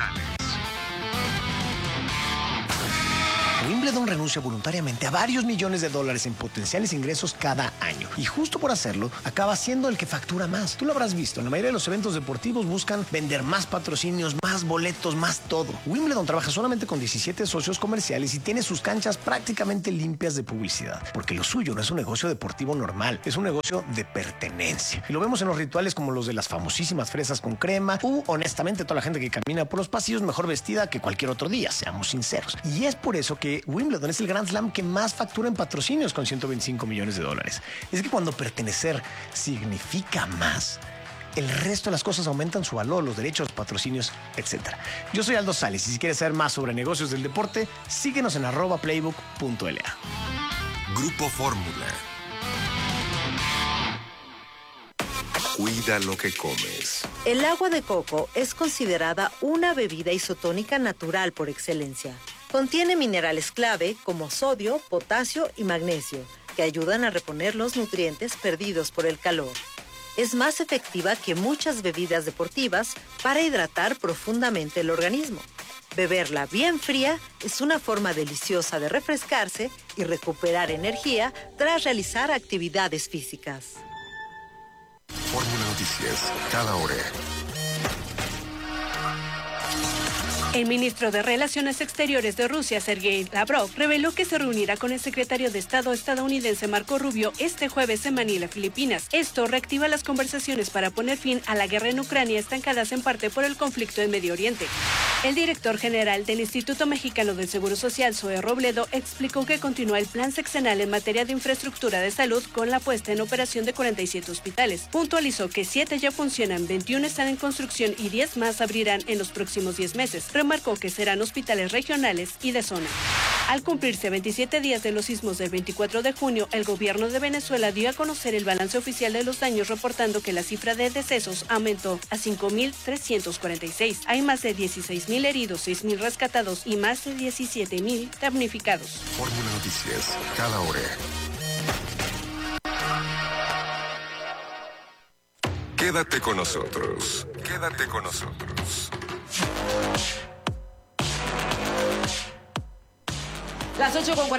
Wimbledon renuncia voluntariamente a varios millones de dólares en potenciales ingresos cada año. Y justo por hacerlo, acaba siendo el que factura más. Tú lo habrás visto, en la mayoría de los eventos deportivos buscan vender más patrocinios, más boletos, más todo. Wimbledon trabaja solamente con 17 socios comerciales y tiene sus canchas prácticamente limpias de publicidad. Porque lo suyo no es un negocio deportivo normal, es un negocio de pertenencia. Y lo vemos en los rituales como los de las famosísimas fresas con crema u, honestamente, toda la gente que camina por los pasillos mejor vestida que cualquier otro día, seamos sinceros. Y es por eso que Wimbledon es el Grand Slam que más factura en patrocinios con 125 millones de dólares. Es que cuando pertenecer significa más, el resto de las cosas aumentan su valor, los derechos, patrocinios, etc. Yo soy Aldo Sales y si quieres saber más sobre negocios del deporte, síguenos en @playbook.la. Grupo Fórmula. Cuida lo que comes. El agua de coco es considerada una bebida isotónica natural por excelencia. Contiene minerales clave como sodio, potasio y magnesio, que ayudan a reponer los nutrientes perdidos por el calor. Es más efectiva que muchas bebidas deportivas para hidratar profundamente el organismo. Beberla bien fría es una forma deliciosa de refrescarse y recuperar energía tras realizar actividades físicas. Fórmula Noticias, cada hora. El ministro de Relaciones Exteriores de Rusia, Sergei Lavrov, reveló que se reunirá con el secretario de Estado estadounidense Marco Rubio este jueves en Manila, Filipinas. Esto reactiva las conversaciones para poner fin a la guerra en Ucrania, estancadas en parte por el conflicto en Medio Oriente. El director general del Instituto Mexicano del Seguro Social, Zoe Robledo, explicó que continúa el plan sexenal en materia de infraestructura de salud con la puesta en operación de 47 hospitales. Puntualizó que 7 ya funcionan, 21 están en construcción y 10 más abrirán en los próximos 10 meses. Remarcó que serán hospitales regionales y de zona. Al cumplirse 27 días de los sismos del 24 de junio, el gobierno de Venezuela dio a conocer el balance oficial de los daños, reportando que la cifra de decesos aumentó a 5.346. Hay más de 16.000 heridos, 6.000 rescatados y más de 17.000 damnificados. Fórmula Noticias, cada hora. Quédate con nosotros. Quédate con nosotros. Las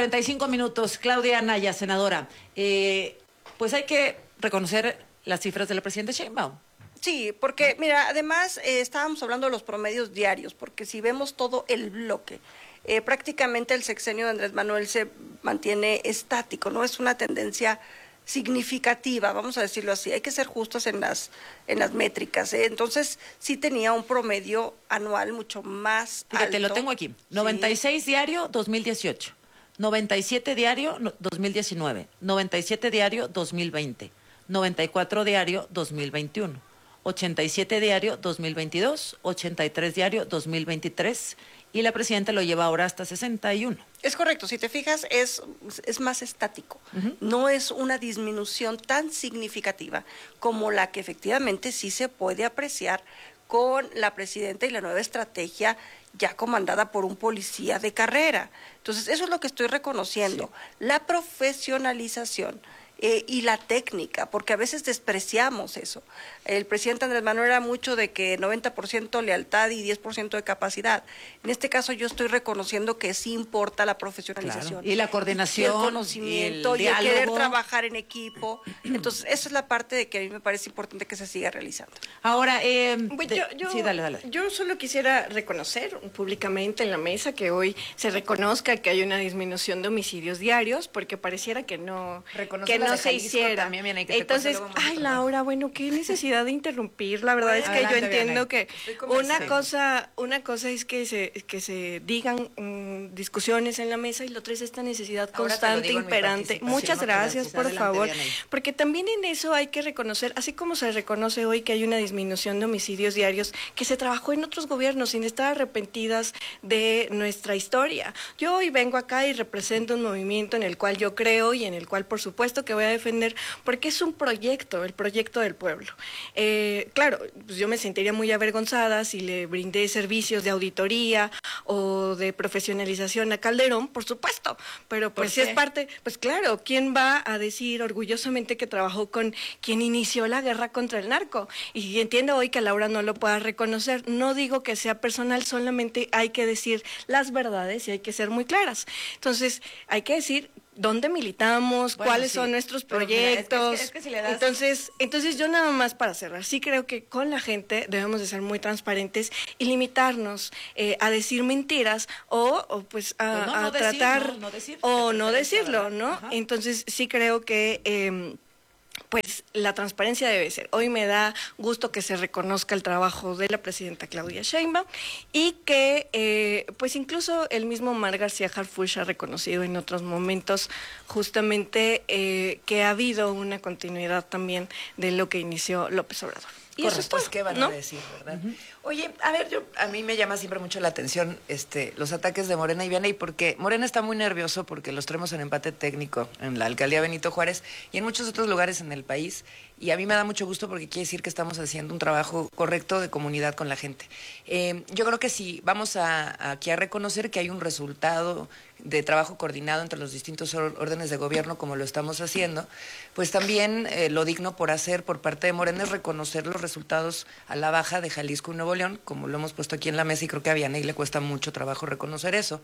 8:45. Claudia Anaya, senadora. Pues hay que reconocer las cifras de la presidenta Sheinbaum. Sí, porque mira, además estábamos hablando de los promedios diarios, porque si vemos todo el bloque, prácticamente el sexenio de Andrés Manuel se mantiene estático, no es una tendencia significativa, vamos a decirlo así. Hay que ser justos en las métricas, ¿eh? Entonces sí tenía un promedio anual mucho más alto. Fíjate, lo tengo aquí. 96 diario 2018, 97 diario 2019, 97 diario 2020, 94 diario 2021, 87 diario 2022, 83 diario 2023 y la presidenta lo lleva ahora hasta 61. Es correcto, si te fijas es más estático, no es una disminución tan significativa como la que efectivamente sí se puede apreciar con la presidenta y la nueva estrategia ya comandada por un policía de carrera. Entonces eso es lo que estoy reconociendo, la profesionalización. Y la técnica, porque a veces despreciamos eso. El presidente Andrés Manuel era mucho de que 90% lealtad y 10% de capacidad. En este caso yo estoy reconociendo que sí importa la profesionalización. Claro. Y la coordinación, y el conocimiento, y el querer trabajar en equipo. Entonces esa es la parte de que a mí me parece importante que se siga realizando. Ahora, sí, dale. Yo solo quisiera reconocer públicamente en la mesa que hoy se reconozca que hay una disminución de homicidios diarios, porque pareciera que no se hiciera. Entonces, Laura, bueno, qué necesidad de interrumpir. La verdad es que yo entiendo que una cosa es que se digan discusiones en la mesa y la otra es esta necesidad constante, imperante. Muchas gracias, por favor. Porque también en eso hay que reconocer, así como se reconoce hoy que hay una disminución de homicidios diarios, que se trabajó en otros gobiernos sin estar arrepentidas de nuestra historia. Yo hoy vengo acá y represento un movimiento en el cual yo creo y en el cual, por supuesto, que voy voy a defender porque es un proyecto, el proyecto del pueblo. Claro, pues yo me sentiría muy avergonzada si le brindé servicios de auditoría o de profesionalización a Calderón, por supuesto, pero pues si es parte, pues claro, ¿quién va a decir orgullosamente que trabajó con quien inició la guerra contra el narco? Y entiendo hoy que Laura no lo pueda reconocer, no digo que sea personal, solamente hay que decir las verdades y hay que ser muy claras. Entonces, hay que decir dónde militamos, bueno, cuáles sí, son nuestros pero proyectos. mira, es que si le das... Entonces yo nada más para cerrar, sí creo que con la gente debemos de ser muy transparentes y limitarnos a decir mentiras o pues a tratar o no decirlo, ¿no? Ajá. Entonces sí creo que pues la transparencia debe ser. Hoy me da gusto que se reconozca el trabajo de la presidenta Claudia Sheinbaum y que pues incluso el mismo Omar García Harfuch ha reconocido en otros momentos justamente que ha habido una continuidad también de lo que inició López Obrador. Y eso es todo, pues, ¿qué van a decir, verdad? Oye, a ver, a mí me llama siempre mucho la atención los ataques de Morena y Vianey, porque Morena está muy nervioso porque los traemos en empate técnico en la alcaldía Benito Juárez y en muchos otros lugares en el país. Y a mí me da mucho gusto porque quiere decir que estamos haciendo un trabajo correcto de comunidad con la gente. Yo creo que sí, vamos aquí a reconocer que hay un resultado de trabajo coordinado entre los distintos órdenes de gobierno, como lo estamos haciendo, pues también lo digno por hacer por parte de Morena es reconocer los resultados a la baja de Jalisco y Nuevo León, como lo hemos puesto aquí en la mesa, y creo que a Vianey le cuesta mucho trabajo reconocer eso.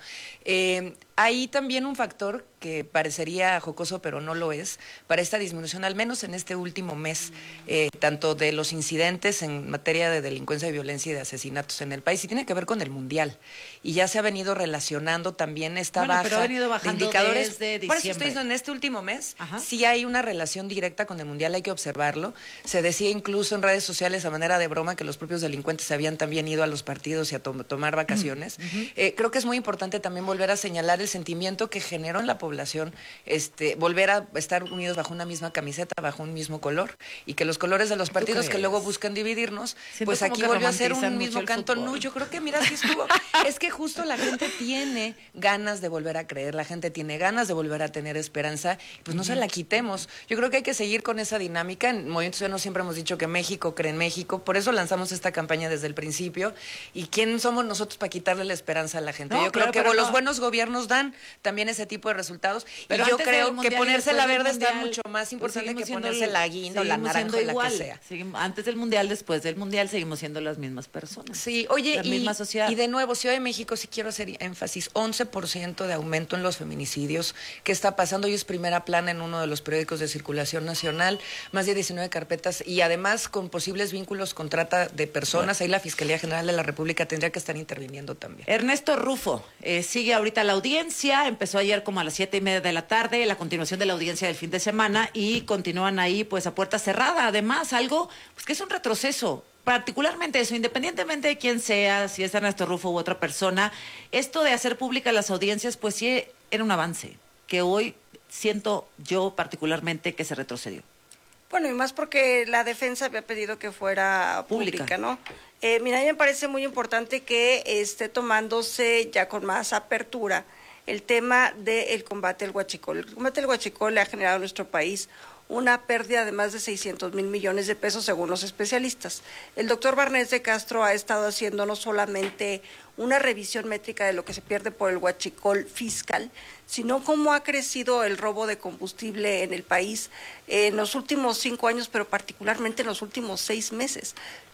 Hay también un factor que parecería jocoso, pero no lo es, para esta disminución, al menos en este último mes, tanto de los incidentes en materia de delincuencia y violencia y de asesinatos en el país, y tiene que ver con el Mundial. Y ya se ha venido relacionando también esta baja pero ha venido bajando de indicadores. desde diciembre. Por eso estoy diciendo, en este último mes, sí hay una relación directa con el Mundial, hay que observarlo. Se decía incluso en redes sociales a manera de broma que los propios delincuentes se habían también ido a los partidos y a tomar vacaciones. Creo que es muy importante también volver a señalar el sentimiento que generó en la población volver a estar unidos bajo una misma camiseta, bajo un mismo color, y que los colores de los partidos que luego buscan dividirnos, pues aquí volvió a ser un mismo canto. No, yo creo que mira, sí estuvo. Es que justo la gente tiene ganas de volver a creer, la gente tiene ganas de volver a tener esperanza, pues no se la quitemos. Yo creo que hay que seguir con esa dinámica. En Movimiento Ciudadano siempre hemos dicho que México cree en México, por eso lanzamos esta campaña desde el principio. ¿Y quién somos nosotros para quitarle la esperanza a la gente? Yo creo que los buenos gobiernos dan también ese tipo de resultados. Pero yo creo que ponerse la verde está mucho más importante que ponerse la guinda o la naranja o la que sea. Antes del Mundial, después del Mundial, seguimos siendo las mismas personas. Sí, oye, la misma sociedad. Y de nuevo, Ciudad de México, sí quiero hacer énfasis, 11% de aumento en los feminicidios. ¿Qué está pasando? Hoy es primera plana en uno de los periódicos de circulación nacional, más de 19 carpetas y además con posibles vínculos con trata de personas. Bueno. Ahí la Fiscalía General de la República tendría que estar interviniendo también. Ernesto Rufo, sigue ahorita la audiencia, empezó ayer como a las 7:30 de la tarde, la continuación de la audiencia del fin de semana y continúan ahí pues a puerta cerrada. Además, algo pues que es un retroceso. Particularmente eso, independientemente de quién sea, si es Ernesto Rufo u otra persona, esto de hacer públicas las audiencias, pues sí era un avance, que hoy siento yo particularmente que se retrocedió. Bueno, y más porque la defensa había pedido que fuera pública, ¿no? Mira, a mí me parece muy importante que esté tomándose ya con más apertura el tema del combate al huachicol. El combate al huachicol le ha generado a nuestro país una pérdida de más de 600,000 millones de pesos según los especialistas. El doctor Barnés de Castro ha estado haciendo no solamente una revisión métrica de lo que se pierde por el huachicol fiscal, sino cómo ha crecido el robo de combustible en el país en los últimos 5 años, pero particularmente en los últimos 6 meses.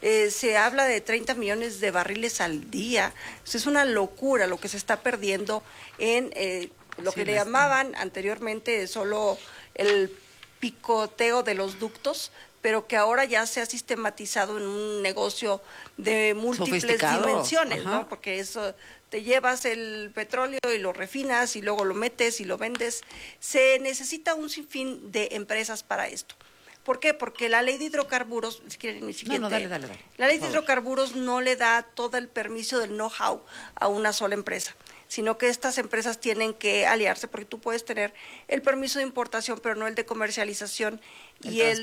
Se habla de 30 millones de barriles al día. Es una locura lo que se está perdiendo en lo que le llamaban anteriormente solo el picoteo de los ductos, pero que ahora ya se ha sistematizado en un negocio de múltiples dimensiones, ¿no? Porque eso, te llevas el petróleo y lo refinas y luego lo metes y lo vendes. Se necesita un sinfín de empresas para esto. ¿Por qué? Porque la ley de hidrocarburos, si quieren mi siguiente, dale. La ley de hidrocarburos no le da todo el permiso del know-how a una sola empresa, sino que estas empresas tienen que aliarse, porque tú puedes tener el permiso de importación, pero no el de comercialización, y el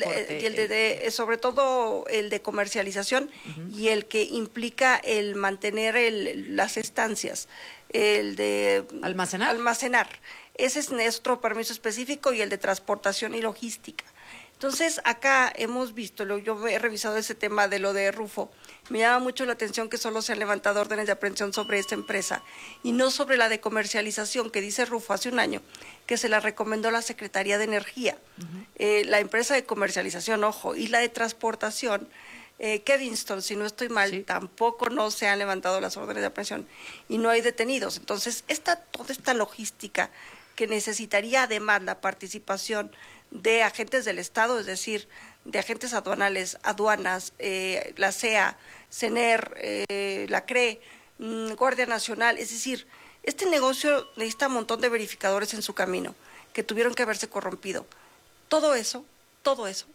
de sobre todo el de comercialización, y el que implica el mantener las estancias, el de almacenar. Ese es nuestro permiso específico y el de transportación y logística. Entonces, acá hemos visto, yo he revisado ese tema de lo de Rufo, me llama mucho la atención que solo se han levantado órdenes de aprehensión sobre esta empresa y no sobre la de comercialización que dice Rufo hace un año, que se la recomendó la Secretaría de Energía. La empresa de comercialización, ojo, y la de transportación, Kevinston, si no estoy mal, tampoco no se han levantado las órdenes de aprehensión y no hay detenidos. Entonces, toda esta logística que necesitaría además la participación de agentes del Estado, es decir, de agentes aduanales, aduanas, la CEA, CENER, la CRE, Guardia Nacional, es decir, este negocio necesita un montón de verificadores en su camino, que tuvieron que haberse corrompido. Todo eso